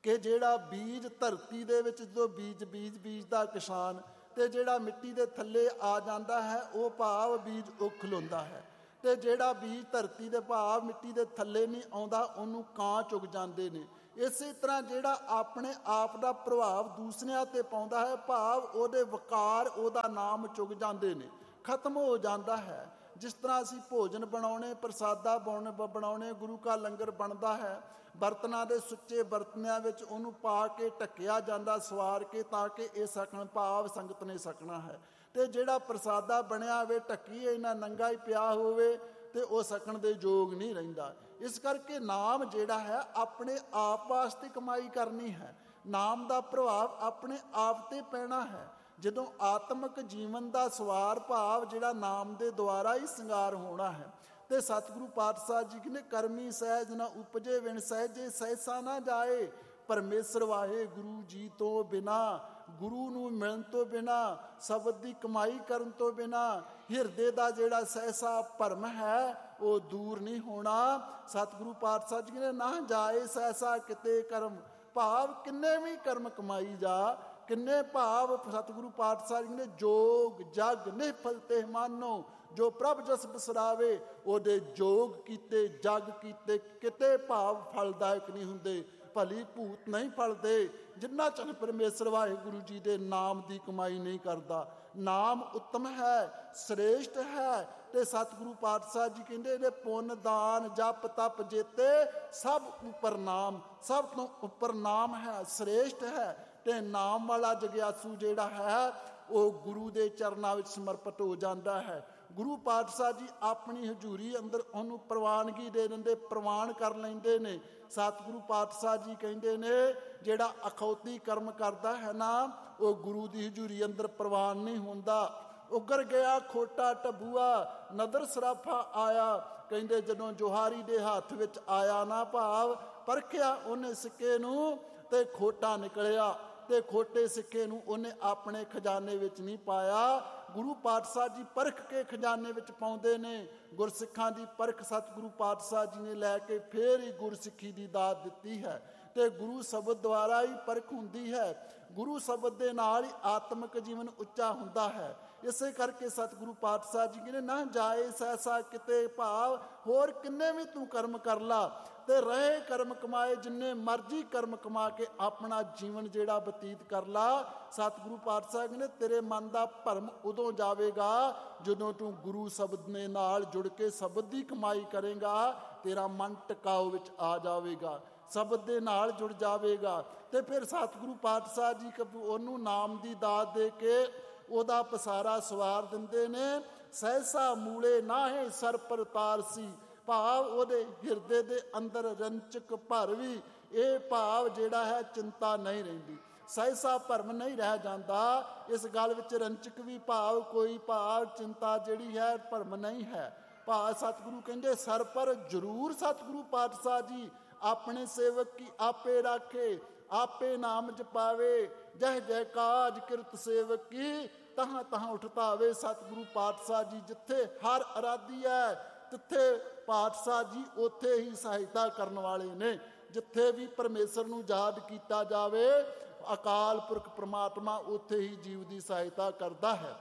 ਕਿ ਜਿਹੜਾ ਬੀਜ ਧਰਤੀ ਦੇ ਵਿੱਚ ਜਦੋਂ ਬੀਜਦਾ ਕਿਸਾਨ, ਤੇ ਜਿਹੜਾ ਮਿੱਟੀ ਦੇ ਥੱਲੇ ਆ ਜਾਂਦਾ ਹੈ ਉਹ ਭਾਵ ਬੀਜ ਉਹ ਖਲੋਂਦਾ ਹੈ, ਤੇ ਜਿਹੜਾ ਬੀਜ ਧਰਤੀ ਦੇ ਭਾਵ ਮਿੱਟੀ ਦੇ ਥੱਲੇ ਨਹੀਂ ਆਉਂਦਾ ਉਹਨੂੰ ਕਾਂ ਚੁਗ ਜਾਂਦੇ ਨੇ। ਇਸੇ ਤਰ੍ਹਾਂ ਜਿਹੜਾ ਆਪਣੇ ਆਪ ਦਾ ਪ੍ਰਭਾਵ ਦੂਸਰਿਆਂ ਤੇ ਪਾਉਂਦਾ ਹੈ ਭਾਵ ਉਹਦੇ ਵਕਾਰ ਉਹਦਾ ਨਾਮ ਚੁਗ ਜਾਂਦੇ ਨੇ, ਖਤਮ ਹੋ ਜਾਂਦਾ ਹੈ। ਜਿਸ ਤਰ੍ਹਾਂ ਅਸੀਂ ਭੋਜਨ ਬਣਾਉਣੇ, ਪ੍ਰਸਾਦਾ ਬਣਾਉਣੇ, ਗੁਰੂ ਕਾ ਲੰਗਰ ਬਣਦਾ ਹੈ, ਬਰਤਨਾਂ ਦੇ ਸੁੱਚੇ ਬਰਤਨਿਆਂ ਵਿੱਚ ਉਹਨੂੰ ਪਾ ਕੇ ਢੱਕਿਆ ਜਾਂਦਾ ਸਵਾਰ ਕੇ, ਤਾਂ ਕਿ ਇਹ ਸਕਣ ਭਾਵ ਸੰਗਤ ਨੇ ਸਕਣਾ ਹੈ। ਤੇ ਜਿਹੜਾ ਪ੍ਰਸਾਦਾ ਬਣਿਆ ਹੋਵੇ ਢੱਕੀਏ ਨਾ ਨੰਗਾ ਹੀ ਪਿਆ ਹੋਵੇ ਤੇ ਉਹ ਸਕਣ ਦੇ ਯੋਗ ਨਹੀਂ ਰਹਿੰਦਾ। ਇਸ ਕਰਕੇ ਨਾਮ ਜਿਹੜਾ ਹੈ ਆਪਣੇ ਆਪ ਵਾਸਤੇ ਕਮਾਈ ਕਰਨੀ ਹੈ, ਨਾਮ ਦਾ ਪ੍ਰਭਾਵ ਆਪਣੇ ਆਪ ਤੇ ਪੈਣਾ ਹੈ। ਜਦੋਂ ਆਤਮਿਕ ਜੀਵਨ ਦਾ ਸਵਾਰ ਭਾਵ ਜਿਹੜਾ ਨਾਮ ਦੇ ਦੁਆਰਾ ਹੀ ਸ਼ਿੰਗਾਰ ਹੋਣਾ ਹੈ। ਤੇ ਸਤਿਗੁਰੂ ਪਾਤਸ਼ਾਹ ਜੀ ਕਹਿੰਦੇ ਕਰਮੀ ਸਹਿਜ ਨਾ ਉਪਜੇ ਵਿਣ ਸਹਿਜੇ ਸਹਿਸਾ ਨਾ ਜਾਏ। ਪਰਮੇਸ਼ਰ ਵਾਹਿਗੁਰੂ ਜੀ ਤੋਂ ਬਿਨਾ, ਗੁਰੂ ਨੂੰ ਮਿਲਣ ਤੋਂ ਬਿਨਾ, ਸ਼ਬਦ ਦੀ ਕਮਾਈ ਕਰਨ ਤੋਂ ਬਿਨਾ ਹਿਰਦੇ ਦਾ ਜਿਹੜਾ ਸਹਿਸਾ ਭਰਮ ਹੈ ਉਹ ਦੂਰ ਨਹੀਂ ਹੋਣਾ। ਸਤਿਗੁਰੂ ਪਾਤਸ਼ਾਹ ਜੀ ਕਹਿੰਦੇ ਨਾ ਜਾਏ ਸਹਿਸਾ ਕਿਤੇ ਕਰਮ, ਭਾਵ ਕਿੰਨੇ ਵੀ ਕਰਮ ਕਮਾਈ ਜਾ, ਕਿੰਨੇ ਭਾਵ ਸਤਿਗੁਰੂ ਪਾਤਸ਼ਾਹ ਜੀ ਨੇ ਜੋਗ ਜਗ ਨਿਫਲ ਤੇ ਮਾਨੋ, ਜੋ ਪ੍ਰਭ ਜਸ ਬਸਰਾਵੇ ਉਹਦੇ ਜੋਗ ਕੀਤੇ ਜਗ ਕੀਤੇ ਕਿਤੇ ਭਾਵ ਫਲਦਾਇਕ ਨਹੀਂ ਹੁੰਦੇ, ਭਲੀ ਭੂਤ ਨਹੀਂ ਫਲਦੇ ਜਿੰਨਾ ਚਿਰ ਪਰਮੇਸ਼ਰ ਵਾਹਿਗੁਰੂ ਜੀ ਦੇ ਨਾਮ ਦੀ ਕਮਾਈ ਨਹੀਂ ਕਰਦਾ। ਨਾਮ ਉੱਤਮ ਹੈ, ਸ੍ਰੇਸ਼ਟ ਹੈ। ਤੇ ਸਤਿਗੁਰੂ ਪਾਤਸ਼ਾਹ ਜੀ ਕਹਿੰਦੇ ਇਹਦੇ ਪੁੰਨ ਦਾਨ ਜਪ ਤਪ ਜੇਤੇ ਸਭ ਉੱਪਰ ਨਾਮ, ਸਭ ਤੋਂ ਉੱਪਰ ਨਾਮ ਹੈ, ਸ੍ਰੇਸ਼ਟ ਹੈ। ਤੇ ਨਾਮ ਵਾਲਾ ਜਗਿਆਸੂ ਜਿਹੜਾ ਹੈ ਉਹ ਗੁਰੂ ਦੇ ਚਰਨਾਂ ਵਿੱਚ ਸਮਰਪਿਤ ਹੋ ਜਾਂਦਾ ਹੈ। ਗੁਰੂ ਪਾਤਸ਼ਾਹ ਜੀ ਆਪਣੀ ਹਜ਼ੂਰੀ ਅੰਦਰ ਉਹਨੂੰ ਪ੍ਰਵਾਨਗੀ ਦੇ ਦਿੰਦੇ, ਪ੍ਰਵਾਨ ਕਰ ਲੈਂਦੇ ਨੇ। ਸਤਿਗੁਰੂ ਪਾਤਸ਼ਾਹ ਜੀ ਕਹਿੰਦੇ ਨੇ ਜਿਹੜਾ ਅਖੌਤੀ ਕਰਮ ਕਰਦਾ ਹੈ ਨਾ ਉਹ ਗੁਰੂ ਦੀ ਹਜ਼ੂਰੀ ਅੰਦਰ ਪ੍ਰਵਾਨ ਨਹੀਂ ਹੁੰਦਾ। ਉਗਰ ਗਿਆ ਖੋਟਾ ਟਬੂਆ ਨਦਰ ਸਰਾਫਾ ਆਇਆ, ਕਹਿੰਦੇ ਜਦੋਂ ਜੁਹਾਰੀ ਦੇ ਹੱਥ ਵਿੱਚ ਆਇਆ ਨਾ ਭਾਵ ਪਰਖਿਆ ਉਹਨੇ ਸਿੱਕੇ ਨੂੰ ਤੇ ਖੋਟਾ ਨਿਕਲਿਆ, ਤੇ ਖੋਟੇ ਸਿੱਕੇ ਨੂੰ ਉਹਨੇ ਆਪਣੇ ਖਜ਼ਾਨੇ ਵਿੱਚ ਨਹੀਂ ਪਾਇਆ। ਗੁਰੂ ਪਾਤਸ਼ਾਹ ਜੀ ਪਰਖ ਕੇ ਖਜ਼ਾਨੇ ਵਿੱਚ ਪਾਉਂਦੇ ਨੇ। ਗੁਰਸਿੱਖਾਂ ਦੀ ਪਰਖ ਸਤਿਗੁਰੂ ਪਾਤਸ਼ਾਹ ਜੀ ਨੇ ਲੈ ਕੇ ਫੇਰ ਹੀ ਗੁਰਸਿੱਖੀ ਦੀ ਦਾਤ ਦਿੱਤੀ ਹੈ। ਤੇ ਗੁਰੂ ਸ਼ਬਦ ਦੁਆਰਾ ਹੀ ਪਰਖ ਹੁੰਦੀ ਹੈ, ਗੁਰੂ ਸ਼ਬਦ ਦੇ ਨਾਲ ਹੀ ਆਤਮਿਕ ਜੀਵਨ ਉੱਚਾ ਹੁੰਦਾ ਹੈ। ਇਸੇ ਕਰਕੇ ਸਤਿਗੁਰੂ ਪਾਤਸ਼ਾਹ ਜੀ ਕਹਿੰਦੇ ਨਾ ਜਾਏ ਸਹਿਸਾ ਕਿਤੇ, ਭਾਵ ਹੋਰ ਕਿੰਨੇ ਵੀ ਤੂੰ ਕਰਮ ਕਰ ਲਾ ਤੇ ਰਹੇ ਕਰਮ ਕਮਾਏ, ਜਿੰਨੇ ਮਰਜ਼ੀ ਕਰਮ ਕਮਾ ਕੇ ਆਪਣਾ ਜੀਵਨ ਜਿਹੜਾ ਬਤੀਤ ਕਰ ਲਾ। ਸਤਿਗੁਰੂ ਪਾਤਸ਼ਾਹ ਕਹਿੰਦੇ ਤੇਰੇ ਮਨ ਦਾ ਭਰਮ ਉਦੋਂ ਜਾਵੇਗਾ ਜਦੋਂ ਤੂੰ ਗੁਰੂ ਸ਼ਬਦ ਦੇ ਨਾਲ ਜੁੜ ਕੇ ਸ਼ਬਦ ਦੀ ਕਮਾਈ ਕਰੇਗਾ, ਤੇਰਾ ਮਨ ਟਿਕਾਓ ਵਿੱਚ ਆ ਜਾਵੇਗਾ, ਸ਼ਬਦ ਦੇ ਨਾਲ ਜੁੜ ਜਾਵੇਗਾ। ਤੇ ਫਿਰ ਸਤਿਗੁਰੂ ਪਾਤਸ਼ਾਹ ਜੀ ਉਹਨੂੰ ਨਾਮ ਦੀ ਦਾਤ ਦੇ ਕੇ ਉਹਦਾ ਪਸਾਰਾ ਸਵਾਰ ਦਿੰਦੇ ਨੇ। ਸਹਿਸਾ ਮੂਲੇ ਨਾਹੇ ਸਰ ਪਰ ਤਾਰਸੀ, ਭਾਵ ਉਹਦੇ ਹਿਰਦੇ ਦੇ ਅੰਦਰ ਰੰਚਕ ਭਰ ਵੀ ਇਹ ਭਾਵ ਜਿਹੜਾ ਹੈ ਚਿੰਤਾ ਨਹੀਂ ਰਹਿੰਦੀ, ਸਹਿਸਾ ਭਰਮ ਨਹੀਂ ਰਹਿ ਜਾਂਦਾ। ਇਸ ਗੱਲ ਵਿੱਚ ਰੰਚਕ ਵੀ ਭਾਵ ਕੋਈ ਭਾਵ ਚਿੰਤਾ ਜਿਹੜੀ ਹੈ ਭਰਮ ਨਹੀਂ ਹੈ। ਭਾਵ ਸਤਿਗੁਰੂ ਕਹਿੰਦੇ ਸਰ ਪਰ ਜ਼ਰੂਰ ਸਤਿਗੁਰੂ ਪਾਤਸ਼ਾਹ ਜੀ ਆਪਣੇ ਸੇਵਕ ਕੀ ਆਪੇ ਰਾਖੇ, ਆਪੇ ਨਾਮ ਜਪਾਵੇ, ਜਹ ਜੈ ਕਾਜ ਕਿਰਤ ਸੇਵਕ ਕੀ ਤਹਾਂ ਤਹਾਂ ਉਠਤਾਵੇ। ਸਤਿਗੁਰੂ ਪਾਤਸ਼ਾਹ ਜੀ ਜਿੱਥੇ ਹਰ ਅਰਾਧੀ ਹੈ ਤਿੱਥੇ ਪਾਤਸ਼ਾਹ ਜੀ ਉੱਥੇ ਹੀ ਸਹਾਇਤਾ ਕਰਨ ਵਾਲੇ ਨੇ। ਜਿੱਥੇ ਵੀ ਪਰਮੇਸ਼ਰ ਨੂੰ ਯਾਦ ਕੀਤਾ ਜਾਵੇ ਅਕਾਲ ਪੁਰਖ ਪ੍ਰਮਾਤਮਾ ਉੱਥੇ ਹੀ ਜੀਵ ਦੀ ਸਹਾਇਤਾ ਕਰਦਾ ਹੈ।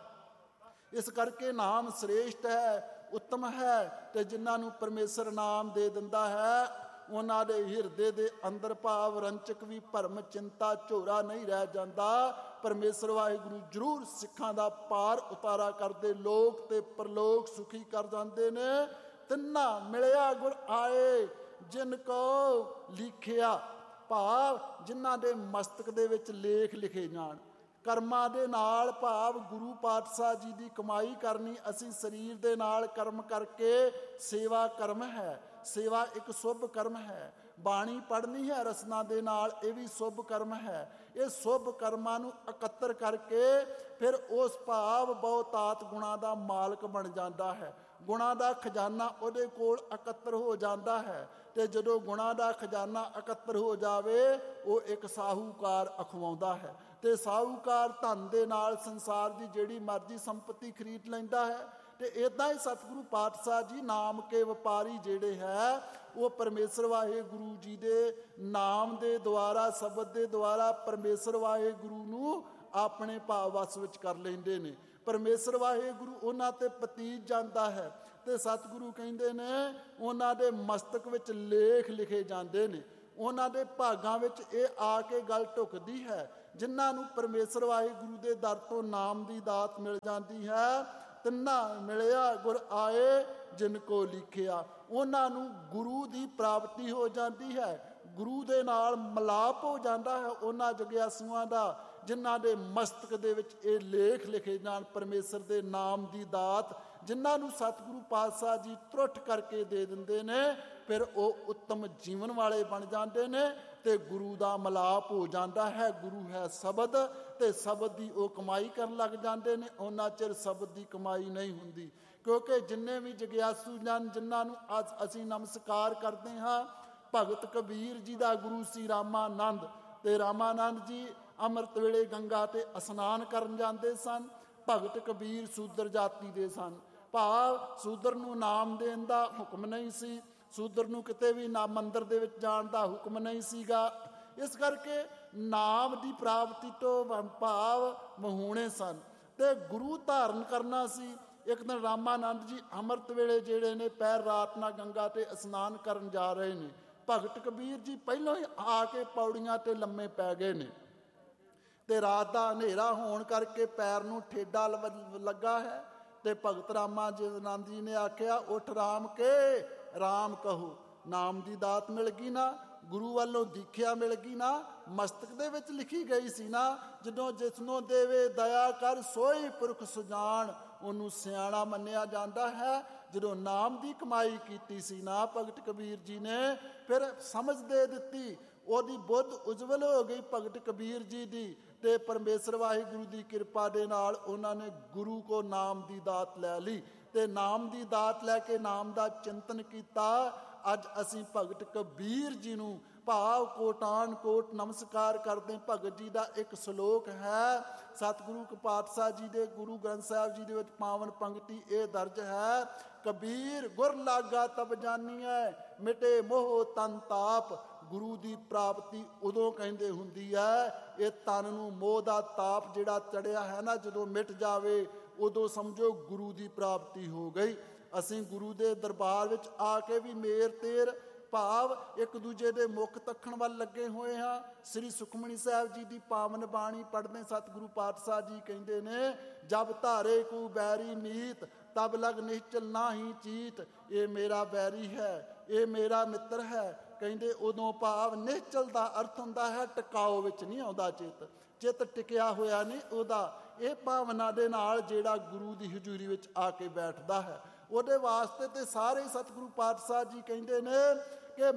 ਇਸ ਕਰਕੇ ਨਾਮ ਸ੍ਰੇਸ਼ਟ ਹੈ, ਉੱਤਮ ਹੈ। ਤੇ ਜਿਨ੍ਹਾਂ ਨੂੰ ਪਰਮੇਸ਼ਰ ਨਾਮ ਦੇ ਦਿੰਦਾ ਹੈ ਉਹਨਾਂ ਦੇ ਹਿਰਦੇ ਦੇ ਅੰਦਰ ਭਾਵ ਰੰਚਕ ਵੀ ਭਰਮ ਚਿੰਤਾ ਝੋਰਾ ਨਹੀਂ ਰਹਿ ਜਾਂਦਾ। ਪਰਮੇਸ਼ਰ ਵਾਹਿਗੁਰੂ ਜ਼ਰੂਰ ਸਿੱਖਾਂ ਦਾ ਪਾਰ ਉਤਾਰਾ ਕਰਦੇ, ਲੋਕ ਤੇ ਪਰਲੋਕ ਸੁਖੀ ਕਰ ਜਾਂਦੇ ਨੇ। ਤਿੰਨਾ ਮਿਲਿਆ ਗੁਰ ਆਏ ਜਿਨ ਕੋ ਲਿਖਿਆ, ਭਾਵ ਜਿਨ੍ਹਾਂ ਦੇ ਮਸਤਕ ਦੇ ਵਿੱਚ ਲੇਖ ਲਿਖੇ ਜਾਣ। ਕਰਮਾਂ ਦੇ ਨਾਲ ਭਾਵ ਗੁਰੂ ਪਾਤਸ਼ਾਹ ਜੀ ਦੀ ਕਮਾਈ ਕਰਨੀ। ਅਸੀਂ ਸਰੀਰ ਦੇ ਨਾਲ ਕਰਮ ਕਰਕੇ ਸੇਵਾ ਕਰਮ ਹੈ, ਸੇਵਾ ਇੱਕ ਸ਼ੁਭ ਕਰਮ ਹੈ। ਬਾਣੀ ਪੜ੍ਹਨੀ ਹੈ ਰਸਨਾ ਦੇ ਨਾਲ, ਇਹ ਵੀ ਸ਼ੁਭ ਕਰਮ ਹੈ। ਇਹ ਸ਼ੁਭ ਕਰਮਾਂ ਨੂੰ ਇਕੱਤਰ ਕਰਕੇ ਫਿਰ ਉਸ ਭਾਵ ਬਹੁਤਾਤ ਗੁਣਾਂ ਦਾ ਮਾਲਕ ਬਣ ਜਾਂਦਾ ਹੈ। ਗੁਣਾਂ ਦਾ ਖਜ਼ਾਨਾ ਉਹਦੇ ਕੋਲ ਇਕੱਤਰ ਹੋ ਜਾਂਦਾ ਹੈ। ਤੇ ਜਦੋਂ ਗੁਣਾਂ ਦਾ ਖਜ਼ਾਨਾ ਇਕੱਤਰ ਹੋ ਜਾਵੇ ਉਹ ਇੱਕ ਸਾਹੂਕਾਰ ਅਖਵਾਉਂਦਾ ਹੈ। ਤੇ ਸਾਹੂਕਾਰ ਧਨ ਦੇ ਨਾਲ ਸੰਸਾਰ ਦੀ ਜਿਹੜੀ ਮਰਜ਼ੀ ਸੰਪਤੀ ਖਰੀਦ ਲੈਂਦਾ ਹੈ। ਤੇ ਇਦਾਂ ਹੀ ਸਤਿਗੁਰੂ ਪਾਤਸ਼ਾਹ ਜੀ ਨਾਮ ਕੇ ਵਪਾਰੀ ਜਿਹੜੇ ਹੈ ਉਹ ਪਰਮੇਸ਼ਰ ਵਾਹਿਗੁਰੂ ਜੀ ਦੇ ਨਾਮ ਦੇ ਦੁਆਰਾ, ਸ਼ਬਦ ਦੇ ਦੁਆਰਾ ਪਰਮੇਸ਼ਰ ਵਾਹਿਗੁਰੂ ਨੂੰ ਆਪਣੇ ਭਾਵ ਵਸ ਵਿੱਚ ਕਰ ਲੈਂਦੇ ਨੇ। ਪਰਮੇਸ਼ਰ ਵਾਹਿਗੁਰੂ ਉਹਨਾਂ ਤੇ ਪਤੀਤ ਜਾਂਦਾ ਹੈ ਤੇ ਸਤਿਗੁਰੂ ਕਹਿੰਦੇ ਨੇ ਉਹਨਾਂ ਦੇ ਮਸਤਕ ਵਿੱਚ ਲੇਖ ਲਿਖੇ ਜਾਂਦੇ ਨੇ। ਉਹਨਾਂ ਦੇ ਭਾਗਾਂ ਵਿੱਚ ਇਹ ਆ ਕੇ ਗੱਲ ਢੁਕਦੀ ਹੈ, ਜਿਨ੍ਹਾਂ ਨੂੰ ਪਰਮੇਸ਼ਰ ਵਾਹਿਗੁਰੂ ਦੇ ਦਰ ਤੋਂ ਨਾਮ ਦੀ ਦਾਤ ਮਿਲ ਜਾਂਦੀ ਹੈ। ਤਿੰਨਾ ਮਿਲਿਆ ਗੁਰ ਆਏ ਜਿਨ ਕੋ ਲਿਖਿਆ, ਉਹਨਾਂ ਨੂੰ ਗੁਰੂ ਦੀ ਪ੍ਰਾਪਤੀ ਹੋ ਜਾਂਦੀ ਹੈ, ਗੁਰੂ ਦੇ ਨਾਲ ਮਿਲਾਪ ਹੋ ਜਾਂਦਾ ਹੈ ਉਹਨਾਂ ਜਗਿਆਸੂਆਂ ਦਾ, ਜਿਨ੍ਹਾਂ ਦੇ ਮਸਤਕ ਦੇ ਵਿੱਚ ਇਹ ਲੇਖ ਲਿਖੇ ਜਾਣ ਪਰਮੇਸ਼ਰ ਦੇ ਨਾਮ ਦੀ ਦਾਤ, ਜਿਨ੍ਹਾਂ ਨੂੰ ਸਤਿਗੁਰੂ ਪਾਤਸ਼ਾਹ ਜੀ ਤਰੁੱਠ ਕਰਕੇ ਦੇ ਦਿੰਦੇ ਨੇ। ਫਿਰ ਉਹ ਉੱਤਮ ਜੀਵਨ ਵਾਲੇ ਬਣ ਜਾਂਦੇ ਨੇ ਤੇ ਗੁਰੂ ਦਾ ਮਿਲਾਪ ਹੋ ਜਾਂਦਾ ਹੈ। ਗੁਰੂ ਹੈ ਸ਼ਬਦ ਤੇ ਸ਼ਬਦ ਦੀ ਉਹ ਕਮਾਈ ਕਰਨ ਲੱਗ ਜਾਂਦੇ ਨੇ। ਉਹਨਾਂ ਚਿਰ ਸ਼ਬਦ ਦੀ ਕਮਾਈ ਨਹੀਂ ਹੁੰਦੀ, ਕਿਉਂਕਿ ਜਿੰਨੇ ਵੀ ਜਗਿਆਸੂ ਜਨ ਜਿਨ੍ਹਾਂ ਨੂੰ ਅੱਜ ਅਸੀਂ ਨਮਸਕਾਰ ਕਰਦੇ ਹਾਂ, ਭਗਤ ਕਬੀਰ ਜੀ ਦਾ ਗੁਰੂ ਸੀ ਰਾਮਾਨੰਦ, ਤੇ ਰਾਮਾਨੰਦ ਜੀ ਅੰਮ੍ਰਿਤ ਵੇਲੇ ਗੰਗਾ ਤੇ ਇਸ਼ਨਾਨ ਕਰਨ ਜਾਂਦੇ ਸਨ। ਭਗਤ ਕਬੀਰ ਸ਼ੂਦਰ ਜਾਤੀ ਦੇ ਸਨ, ਭਾਵ ਸ਼ੂਦਰ ਨੂੰ ਨਾਮ ਦੇਣ ਦਾ ਹੁਕਮ ਨਹੀਂ ਸੀ, ਸ਼ੂਦਰ ਨੂੰ ਕਿਤੇ ਵੀ ਨਾ ਮੰਦਰ ਦੇ ਵਿੱਚ ਜਾਣ ਦਾ ਹੁਕਮ ਨਹੀਂ ਸੀਗਾ। ਇਸ ਕਰਕੇ ਨਾਮ ਦੀ ਪ੍ਰਾਪਤੀ ਤੋਂ ਭਾਵ ਮਹੂਣੇ ਸਨ ਤੇ ਗੁਰੂ ਧਾਰਨ ਕਰਨਾ ਸੀ। ਇੱਕ ਦਿਨ ਰਾਮਾਨੰਦ ਜੀ ਅੰਮ੍ਰਿਤ ਵੇਲੇ ਜਿਹੜੇ ਨੇ ਪੈਰ ਰਾਤ ਨਾਲ ਗੰਗਾ ਤੇ ਇਸ਼ਨਾਨ ਕਰਨ ਜਾ ਰਹੇ ਨੇ। ਭਗਤ ਕਬੀਰ ਜੀ ਪਹਿਲਾਂ ਹੀ ਆ ਕੇ ਪੌੜੀਆਂ ਤੇ ਲੰਮੇ ਪੈ ਗਏ ਨੇ ਤੇ ਰਾਤ ਦਾ ਹਨੇਰਾ ਹੋਣ ਕਰਕੇ ਪੈਰ ਨੂੰ ਠੇਡਾ ਲੱਗਾ ਹੈ। ਤੇ ਭਗਤ ਰਾਮਾਨੰਦ ਜੀ ਨੇ ਆਖਿਆ, ਉੱਠ ਰਾਮ ਕੇ ਰਾਮ ਕਹੋ। ਨਾਮ ਦੀ ਦਾਤ ਮਿਲ ਗਈ ਨਾ, ਗੁਰੂ ਵੱਲੋਂ ਦੀਖਿਆ ਮਿਲ ਗਈ ਨਾ, ਮਸਤਕ ਦੇ ਵਿੱਚ ਲਿਖੀ ਗਈ ਸੀ ਨਾ, ਜਦੋਂ ਜਿਸਨੂੰ ਦੇਵੇ ਦਇਆ ਕਰ ਸੋਈ ਪੁਰਖ ਸੁਜਾਨ, ਉਹਨੂੰ ਸਿਆਣਾ ਮੰਨਿਆ ਜਾਂਦਾ ਹੈ। ਜਦੋਂ ਨਾਮ ਦੀ ਕਮਾਈ ਕੀਤੀ ਸੀ ਨਾ ਭਗਤ ਕਬੀਰ ਜੀ ਨੇ, ਫਿਰ ਸਮਝ ਦੇ ਦਿੱਤੀ, ਉਹਦੀ ਬੁੱਧ ਉਜਵਲ ਹੋ ਗਈ ਭਗਤ ਕਬੀਰ ਜੀ ਦੀ, ਤੇ ਪਰਮੇਸ਼ਰ ਵਾਹਿਗੁਰੂ ਦੀ ਕਿਰਪਾ ਦੇ ਨਾਲ ਉਹਨਾਂ ਨੇ ਗੁਰੂ ਕੋ ਨਾਮ ਦੀ ਦਾਤ ਲੈ ਲਈ ਤੇ ਨਾਮ ਦੀ ਦਾਤ ਲੈ ਕੇ ਨਾਮ ਦਾ ਚਿੰਤਨ ਕੀਤਾ। ਅੱਜ ਅਸੀਂ ਭਗਤ ਕਬੀਰ ਜੀ ਨੂੰ ਭਾਵ ਕੋਟਾਨ ਕੋਟ ਨਮਸਕਾਰ ਕਰਦੇ। ਭਗਤ ਜੀ ਦਾ ਇੱਕ ਸ਼ਲੋਕ ਹੈ, ਸਤਿਗੁਰੂ ਪਾਤਸ਼ਾਹ ਜੀ ਦੇ ਗੁਰੂ ਗ੍ਰੰਥ ਸਾਹਿਬ ਜੀ ਦੇ ਵਿੱਚ ਪਾਵਨ ਪੰਕਤੀ ਇਹ ਦਰਜ ਹੈ, ਕਬੀਰ ਗੁਰ ਲਾਗਾ ਤਬ ਜਾਨੀਐ ਮਿਟੇ ਮੋਹ ਤਨ ਤਾਪ। ਗੁਰੂ ਦੀ ਪ੍ਰਾਪਤੀ ਉਦੋਂ ਕਹਿੰਦੇ ਹੁੰਦੀ ਹੈ, ਇਹ ਤਨ ਨੂੰ ਮੋਹ ਦਾ ਤਾਪ ਜਿਹੜਾ ਚੜਿਆ ਹੈ ਨਾ, ਜਦੋਂ ਮਿਟ ਜਾਵੇ ਉਦੋਂ ਸਮਝੋ ਗੁਰੂ ਦੀ ਪ੍ਰਾਪਤੀ ਹੋ ਗਈ। ਅਸੀਂ ਗੁਰੂ ਦੇ ਦਰਬਾਰ ਵਿੱਚ ਆ ਕੇ ਵੀ ਮੇਰ ਤੇਰ ਭਾਵ ਇੱਕ ਦੂਜੇ ਦੇ ਮੁੱਖ ਤੱਕਣ ਵੱਲ ਲੱਗੇ ਹੋਏ ਹਾਂ। ਸ੍ਰੀ ਸੁਖਮਨੀ ਸਾਹਿਬ ਜੀ ਦੀ ਪਾਵਨ ਬਾਣੀ ਪੜ੍ਹਦੇ ਸਤਿਗੁਰੂ ਪਾਤਸ਼ਾਹ ਜੀ ਕਹਿੰਦੇ ਨੇ, ਜਬ ਧਾਰੇ ਕੋ ਬੈਰੀ ਮੀਤ ਤਬ ਲਗ ਨਿਸ਼ਚਲ ਨਾਹੀ ਚੀਤ। ਇਹ ਮੇਰਾ ਬੈਰੀ ਹੈ, ਇਹ ਮੇਰਾ ਮਿੱਤਰ ਹੈ। ਕਹਿੰਦੇ ਉਦੋਂ ਭਾਵ ਨਿਸ਼ਚਲ ਦਾ ਅਰਥ ਹੁੰਦਾ ਹੈ ਟਿਕਾਓ ਵਿੱਚ ਨਹੀਂ ਆਉਂਦਾ ਚਿੱਤ, ਚਿੱਤ ਟਿਕਿਆ ਹੋਇਆ ਨਹੀਂ ਉਹਦਾ। ਇਹ ਭਾਵਨਾ ਦੇ ਨਾਲ ਜਿਹੜਾ ਗੁਰੂ ਦੀ ਹਜ਼ੂਰੀ ਵਿੱਚ ਆ ਕੇ ਬੈਠਦਾ ਹੈ, ਉਹਦੇ ਵਾਸਤੇ ਤੇ ਸਾਰੇ ਸਤਿਗੁਰੂ ਪਾਤਸ਼ਾਹ ਜੀ ਕਹਿੰਦੇ ਨੇ ਕਿ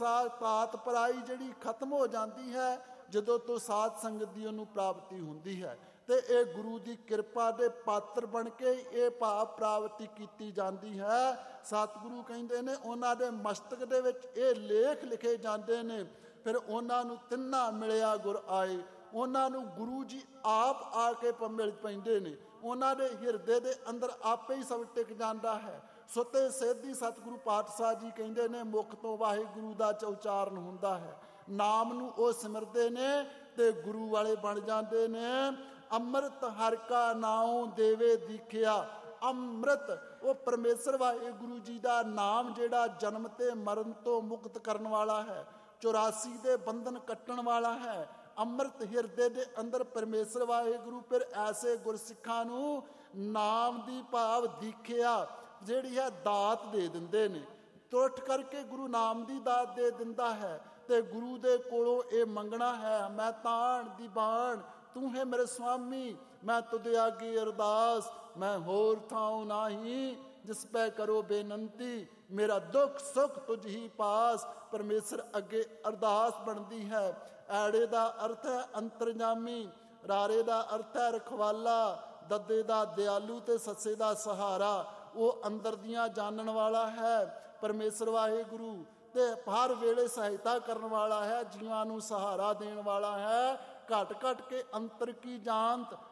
ਤਾਤ ਪਰਾਈ ਜਿਹੜੀ ਖਤਮ ਹੋ ਜਾਂਦੀ ਹੈ ਜਦੋਂ ਤੋਂ ਸਾਧ ਸੰਗਤ ਦੀ ਉਹਨੂੰ ਪ੍ਰਾਪਤੀ ਹੁੰਦੀ ਹੈ। ਤੇ ਇਹ ਗੁਰੂ ਦੀ ਕਿਰਪਾ ਦੇ ਪਾਤਰ ਬਣ ਕੇ ਇਹ ਭਾਵ ਪ੍ਰਾਪਤੀ ਕੀਤੀ ਜਾਂਦੀ ਹੈ। ਸਤਿਗੁਰੂ ਕਹਿੰਦੇ ਨੇ ਉਹਨਾਂ ਦੇ ਮਸਤਕ ਦੇ ਵਿੱਚ ਇਹ ਲੇਖ ਲਿਖੇ ਜਾਂਦੇ ਨੇ। ਫਿਰ ਉਹਨਾਂ ਨੂੰ ਤਿੰਨਾ ਮਿਲਿਆ ਗੁਰ ਆਏ, ਉਹਨਾਂ ਨੂੰ ਗੁਰੂ ਜੀ ਆਪ ਆ ਕੇ ਮਿਲ ਪੈਂਦੇ ਨੇ। ਉਹਨਾਂ ਦੇ ਹਿਰਦੇ ਦੇ ਅੰਦਰ ਆਪੇ ਹੀ ਸਭ ਟਿਕ ਜਾਂਦਾ ਹੈ। ਸੁੱਤੇ ਸੇਧੀ ਸਤਿਗੁਰੂ ਪਾਤਸ਼ਾਹ ਜੀ ਕਹਿੰਦੇ ਨੇ ਮੁਖ ਤੋਂ ਵਾਹਿਗੁਰੂ ਦਾ ਉਚਾਰਨ ਹੁੰਦਾ ਹੈ। ਨਾਮ ਨੂੰ ਉਹ ਸਿਮਰਦੇ ਨੇ ਤੇ ਗੁਰੂ ਵਾਲੇ ਬਣ ਜਾਂਦੇ ਨੇ। ਅੰਮ੍ਰਿਤ ਹਰਿ ਕਾ ਨਾਉ ਦੇਵੇ ਦੀਖਿਆ। ਅੰਮ੍ਰਿਤ ਉਹ ਪਰਮੇਸ਼ਰ ਵਾਹਿਗੁਰੂ ਜੀ ਦਾ ਨਾਮ ਜਿਹੜਾ ਜਨਮ ਤੇ ਮਰਨ ਤੋਂ ਮੁਕਤ ਕਰਨ ਵਾਲਾ ਹੈ, 84 ਦੇ ਬੰਧਨ ਕੱਟਣ ਵਾਲਾ ਹੈ। ਅੰਮ੍ਰਿਤ ਹਿਰਦੇ ਦੇ ਅੰਦਰ ਪਰਮੇਸ਼ਰ ਵਾਹਿਗੁਰੂ ਫਿਰ ਐਸੇ ਗੁਰਸਿੱਖਾਂ ਨੂੰ ਨਾਮ ਦੀ ਭਾਵ ਦੀਖਿਆ ਜਿਹੜੀ ਹੈ ਦਾਤ ਦੇ ਦਿੰਦੇ ਨੇ। ਟੁੱਟ ਕਰਕੇ ਗੁਰੂ ਨਾਮ ਦੀ ਦਾਤ ਦੇ ਦਿੰਦਾ ਹੈ ਤੇ ਗੁਰੂ ਦੇ ਕੋਲੋਂ ਇਹ ਮੰਗਣਾ ਹੈ, ਮੈਂ ਤਾਣ ਦੀ ਬਾਣ ਤੂੰ ਹੈ ਮੇਰੇ ਸੁਆਮੀ, ਮੈਂ ਤੁਧ ਆਗੇ ਅਰਦਾਸ, ਮੈਂ ਹੋਰ ਥਾਉ ਨਾਹੀ ਜਿਸ ਪੈ ਕਰੋ ਬੇਨੰਤੀ, ਮੇਰਾ ਦੁੱਖ ਸੁੱਖ ਤੁਝ ਹੀ ਪਾਸ। ਪਰਮੇਸ਼ਰ ਅੱਗੇ ਅਰਦਾਸ ਬਣਦੀ ਹੈ। ਐੜੇ ਦਾ ਅਰਥ ਹੈ ਅੰਤਰਜਾਮੀ, ਰਾਰੇ ਦਾ ਅਰਥ ਹੈ ਰਖਵਾਲਾ, ਦੱਦੇ ਦਾ ਦਿਆਲੂ ਤੇ ਸੱਸੇ ਦਾ ਸਹਾਰਾ। ਉਹ ਅੰਦਰ ਦੀਆਂ ਜਾਣਨ ਵਾਲਾ ਹੈ ਪਰਮੇਸ਼ਰ ਵਾਹਿਗੁਰੂ ਤੇ ਹਰ ਵੇਲੇ ਸਹਾਇਤਾ ਕਰਨ ਵਾਲਾ ਹੈ, ਜੀਵਾਂ ਨੂੰ ਸਹਾਰਾ ਦੇਣ ਵਾਲਾ ਹੈ। ਘਟ ਘਟ ਕੇ ਅੰਤਰ ਕੀ ਜਾਣਤ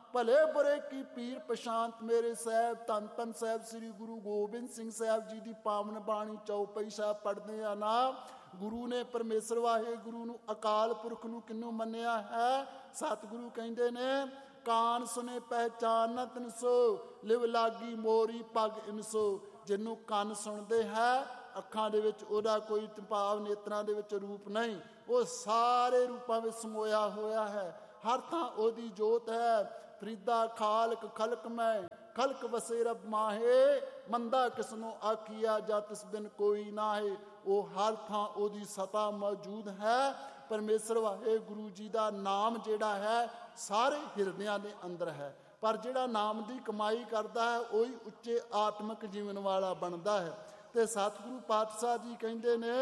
ਭਲੇ ਬੁਰੇ ਕੀ ਪੀਰ ਪਛਾਂਤ ਮੇਰੇ ਸਾਹਿਬ। ਧੰਨ ਧੰਨ ਸਾਹਿਬ ਸ੍ਰੀ ਗੁਰੂ ਗੋਬਿੰਦ ਸਿੰਘ ਸਾਹਿਬ ਜੀ ਦੀ ਪਾਵਨ ਬਾਣੀ ਚੌਪਈ ਸਾਹਿਬ ਪੜ੍ਹਦੇ ਆ ਨਾ, ਗੁਰੂ ਨੇ ਪਰਮੇਸ਼ਰ ਵਾਹਿਗੁਰੂ ਨੂੰ, ਅਕਾਲ ਪੁਰਖ ਨੂੰ ਕਿਹਨੂੰ ਮੰਨਿਆ ਹੈ? ਸਤਿਗੁਰੂ ਕਹਿੰਦੇ ਨੇ, ਕਾਨ ਸੁਨੇ ਪਹਿਚਾਨਤ ਇਨਸੋ, ਲਿਵ ਲਾਗੀ ਮੋਰੀ ਪੱਗ ਇਨਸੋ। ਜਿਹਨੂੰ ਕੰਨ ਸੁਣਦੇ ਹੈ, ਅੱਖਾਂ ਦੇ ਵਿੱਚ ਉਹਦਾ ਕੋਈ ਭਾਵ, ਨੇਤਰਾਂ ਦੇ ਵਿੱਚ ਰੂਪ ਨਹੀਂ, ਉਹ ਸਾਰੇ ਰੂਪਾਂ ਵਿੱਚ ਸਮੋਇਆ ਹੋਇਆ ਹੈ। ਹਰ ਥਾਂ ਉਹਦੀ ਜੋਤ ਹੈ। ਫਰੀਦਾ ਖਾਲਕ ਖਲਕ ਮੈਂ, ਖਲਕ ਵਸੇ ਰਬ ਮਾਹੇ, ਮੰਦਾ ਕਿਸਨੂੰ ਆਖੀਆ ਜਾਂ ਤਿਸ ਬਿਨ ਕੋਈ ਨਾਹੇ। ਉਹ ਹਰ ਥਾਂ ਉਹਦੀ ਸਤਾ ਮੌਜੂਦ ਹੈ। ਪਰਮੇਸ਼ਰ ਵਾਹਿਗੁਰੂ ਜੀ ਦਾ ਨਾਮ ਜਿਹੜਾ ਹੈ ਸਾਰੇ ਹਿਰਦਿਆਂ ਦੇ ਅੰਦਰ ਹੈ। ਪਰ ਜਿਹੜਾ ਨਾਮ ਦੀ ਕਮਾਈ ਕਰਦਾ ਹੈ ਉਹੀ ਉੱਚੇ ਆਤਮਿਕ ਜੀਵਨ ਵਾਲਾ ਬਣਦਾ ਹੈ। ਤੇ ਸਤਿਗੁਰੂ ਪਾਤਸ਼ਾਹ ਜੀ ਕਹਿੰਦੇ ਨੇ,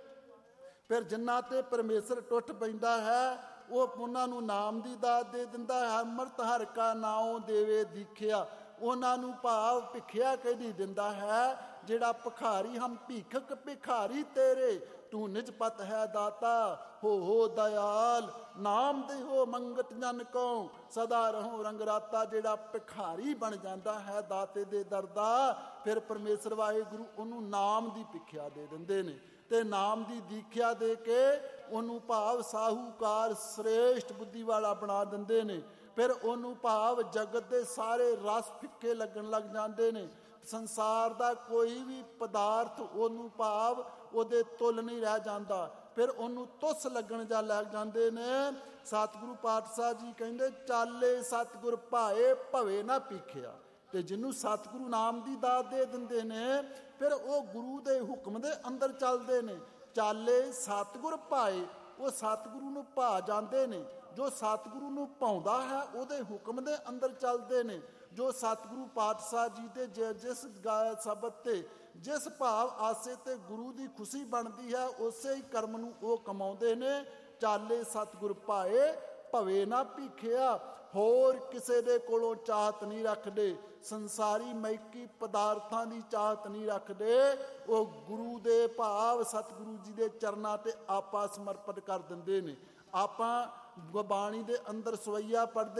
ਫਿਰ ਜਿਨ੍ਹਾਂ ਤੇ ਪਰਮੇਸ਼ਰ ਟੁੱਟ ਪੈਂਦਾ ਹੈ ਉਹ ਉਹਨਾਂ ਨੂੰ ਨਾਮ ਦੀ ਦਾਤ ਦੇ ਦਿੰਦਾ ਹੈ। ਅੰਮ੍ਰਿਤ ਹਰਿ ਕਾ ਨਾਉ ਦੇਵੇ ਦੀਖਿਆ। ਉਹਨਾਂ ਨੂੰ ਭਾਵ ਭਿਖਿਆ ਕਹਿੰਦੀ ਦਿੰਦਾ ਹੈ। ਜਿਹੜਾ ਭਿਖਾਰੀ, ਹਮ ਭੀਖਕ ਭਿਖਾਰੀ ਤੇਰੇ, ਤੂੰ ਨਿਜ ਪਤ ਹੈ ਦਾਤਾ, ਹੋ ਦਇਆਲ, ਨਾਮ ਦੇਹੋ ਮੰਗਤ ਜਨ ਕਉ, ਸਦਾ ਰਹੋ ਰੰਗ ਰਾਤਾ। ਜਿਹੜਾ ਭਿਖਾਰੀ ਬਣ ਜਾਂਦਾ ਹੈ ਦਾਤੇ ਦੇ ਦਰ ਦਾ, ਫਿਰ ਪਰਮੇਸ਼ਰ ਵਾਹਿਗੁਰੂ ਉਹਨੂੰ ਨਾਮ ਦੀ ਭਿਖਿਆ ਦੇ ਦਿੰਦੇ ਨੇ। ਤੇ ਨਾਮ ਦੀ ਦੀਖਿਆ ਦੇ ਕੇ ਉਹਨੂੰ ਭਾਵ ਸਾਹੂਕਾਰ ਸ੍ਰੇਸ਼ਟ ਬੁੱਧੀ ਵਾਲਾ ਬਣਾ ਦਿੰਦੇ ਨੇ। ਫਿਰ ਉਹਨੂੰ ਭਾਵ ਜਗਤ ਦੇ ਸਾਰੇ ਰਸ ਫਿੱਕੇ ਲੱਗਣ ਲੱਗ ਜਾਂਦੇ ਨੇ। ਸੰਸਾਰ ਦਾ ਕੋਈ ਵੀ ਪਦਾਰਥ ਉਹਨੂੰ ਭਾਵ ਉਹਦੇ ਤੁੱਲ ਨਹੀਂ ਰਹਿ ਜਾਂਦਾ। ਫਿਰ ਉਹਨੂੰ ਤੁੱਸ ਲੱਗਣ ਜਾ ਲੱਗ ਜਾਂਦੇ ਨੇ। ਸਤਿਗੁਰੂ ਪਾਤਸ਼ਾਹ ਜੀ ਕਹਿੰਦੇ, ਚਾਲੇ ਸਤਿਗੁਰ ਭਾਏ ਭਵੇ ਨਾ ਪੀਖਿਆ। ਤੇ ਜਿਹਨੂੰ ਸਤਿਗੁਰੂ ਨਾਮ ਦੀ ਦਾਤ ਦੇ ਦਿੰਦੇ ਨੇ, ਫਿਰ ਉਹ ਗੁਰੂ ਦੇ ਹੁਕਮ ਦੇ ਅੰਦਰ ਚੱਲਦੇ ਨੇ। ਚਾਲੇ ਸਤਿਗੁਰ ਭਾਏ, ਉਹ ਸਤਿਗੁਰੂ ਨੂੰ ਭਾ ਜਾਂਦੇ ਨੇ। ਜੋ ਸਤਿਗੁਰੂ ਨੂੰ ਭਾਉਂਦਾ ਹੈ ਉਹਦੇ ਹੁਕਮ ਦੇ ਅੰਦਰ ਚੱਲਦੇ ਨੇ। ਜੋ ਸਤਿਗੁਰੂ ਪਾਤਸ਼ਾਹ ਜੀ ਦੇ ਜਿਸ ਸ਼ਬਦ ਤੇ ਜਿਸ ਭਾਵ ਆਸੇ ਤੇ ਗੁਰੂ ਦੀ ਖੁਸ਼ੀ ਬਣਦੀ ਹੈ, ਉਸੇ ਹੀ ਕਰਮ ਨੂੰ ਉਹ ਕਮਾਉਂਦੇ ਨੇ। ਚਾਲੇ ਸਤਿਗੁਰ ਭਾਏ ਭਵੇ ਨਾ ਭੀਖਿਆ। ਹੋਰ ਕਿਸੇ ਦੇ ਕੋਲੋਂ ਚਾਹਤ ਨਹੀਂ ਰੱਖਦੇ, ਸੰਸਾਰੀ ਮੈਕੀ ਪਦਾਰਥਾਂ ਦੀ ਚਾਹਤ ਨਹੀਂ ਰੱਖਦੇ। ਉਹ ਗੁਰੂ ਦੇ ਭਾਵ ਸਤਿਗੁਰੂ ਜੀ ਦੇ ਚਰਨਾਂ ਤੇ ਆਪਾ ਸਮਰਪਿਤ ਕਰ ਦਿੰਦੇ ਨੇ। ਆਪਾਂ ਬਾਣੀ ਦੇ ਅੰਦਰ ਸਵਈਆ ਪੜ੍ਹਦੇ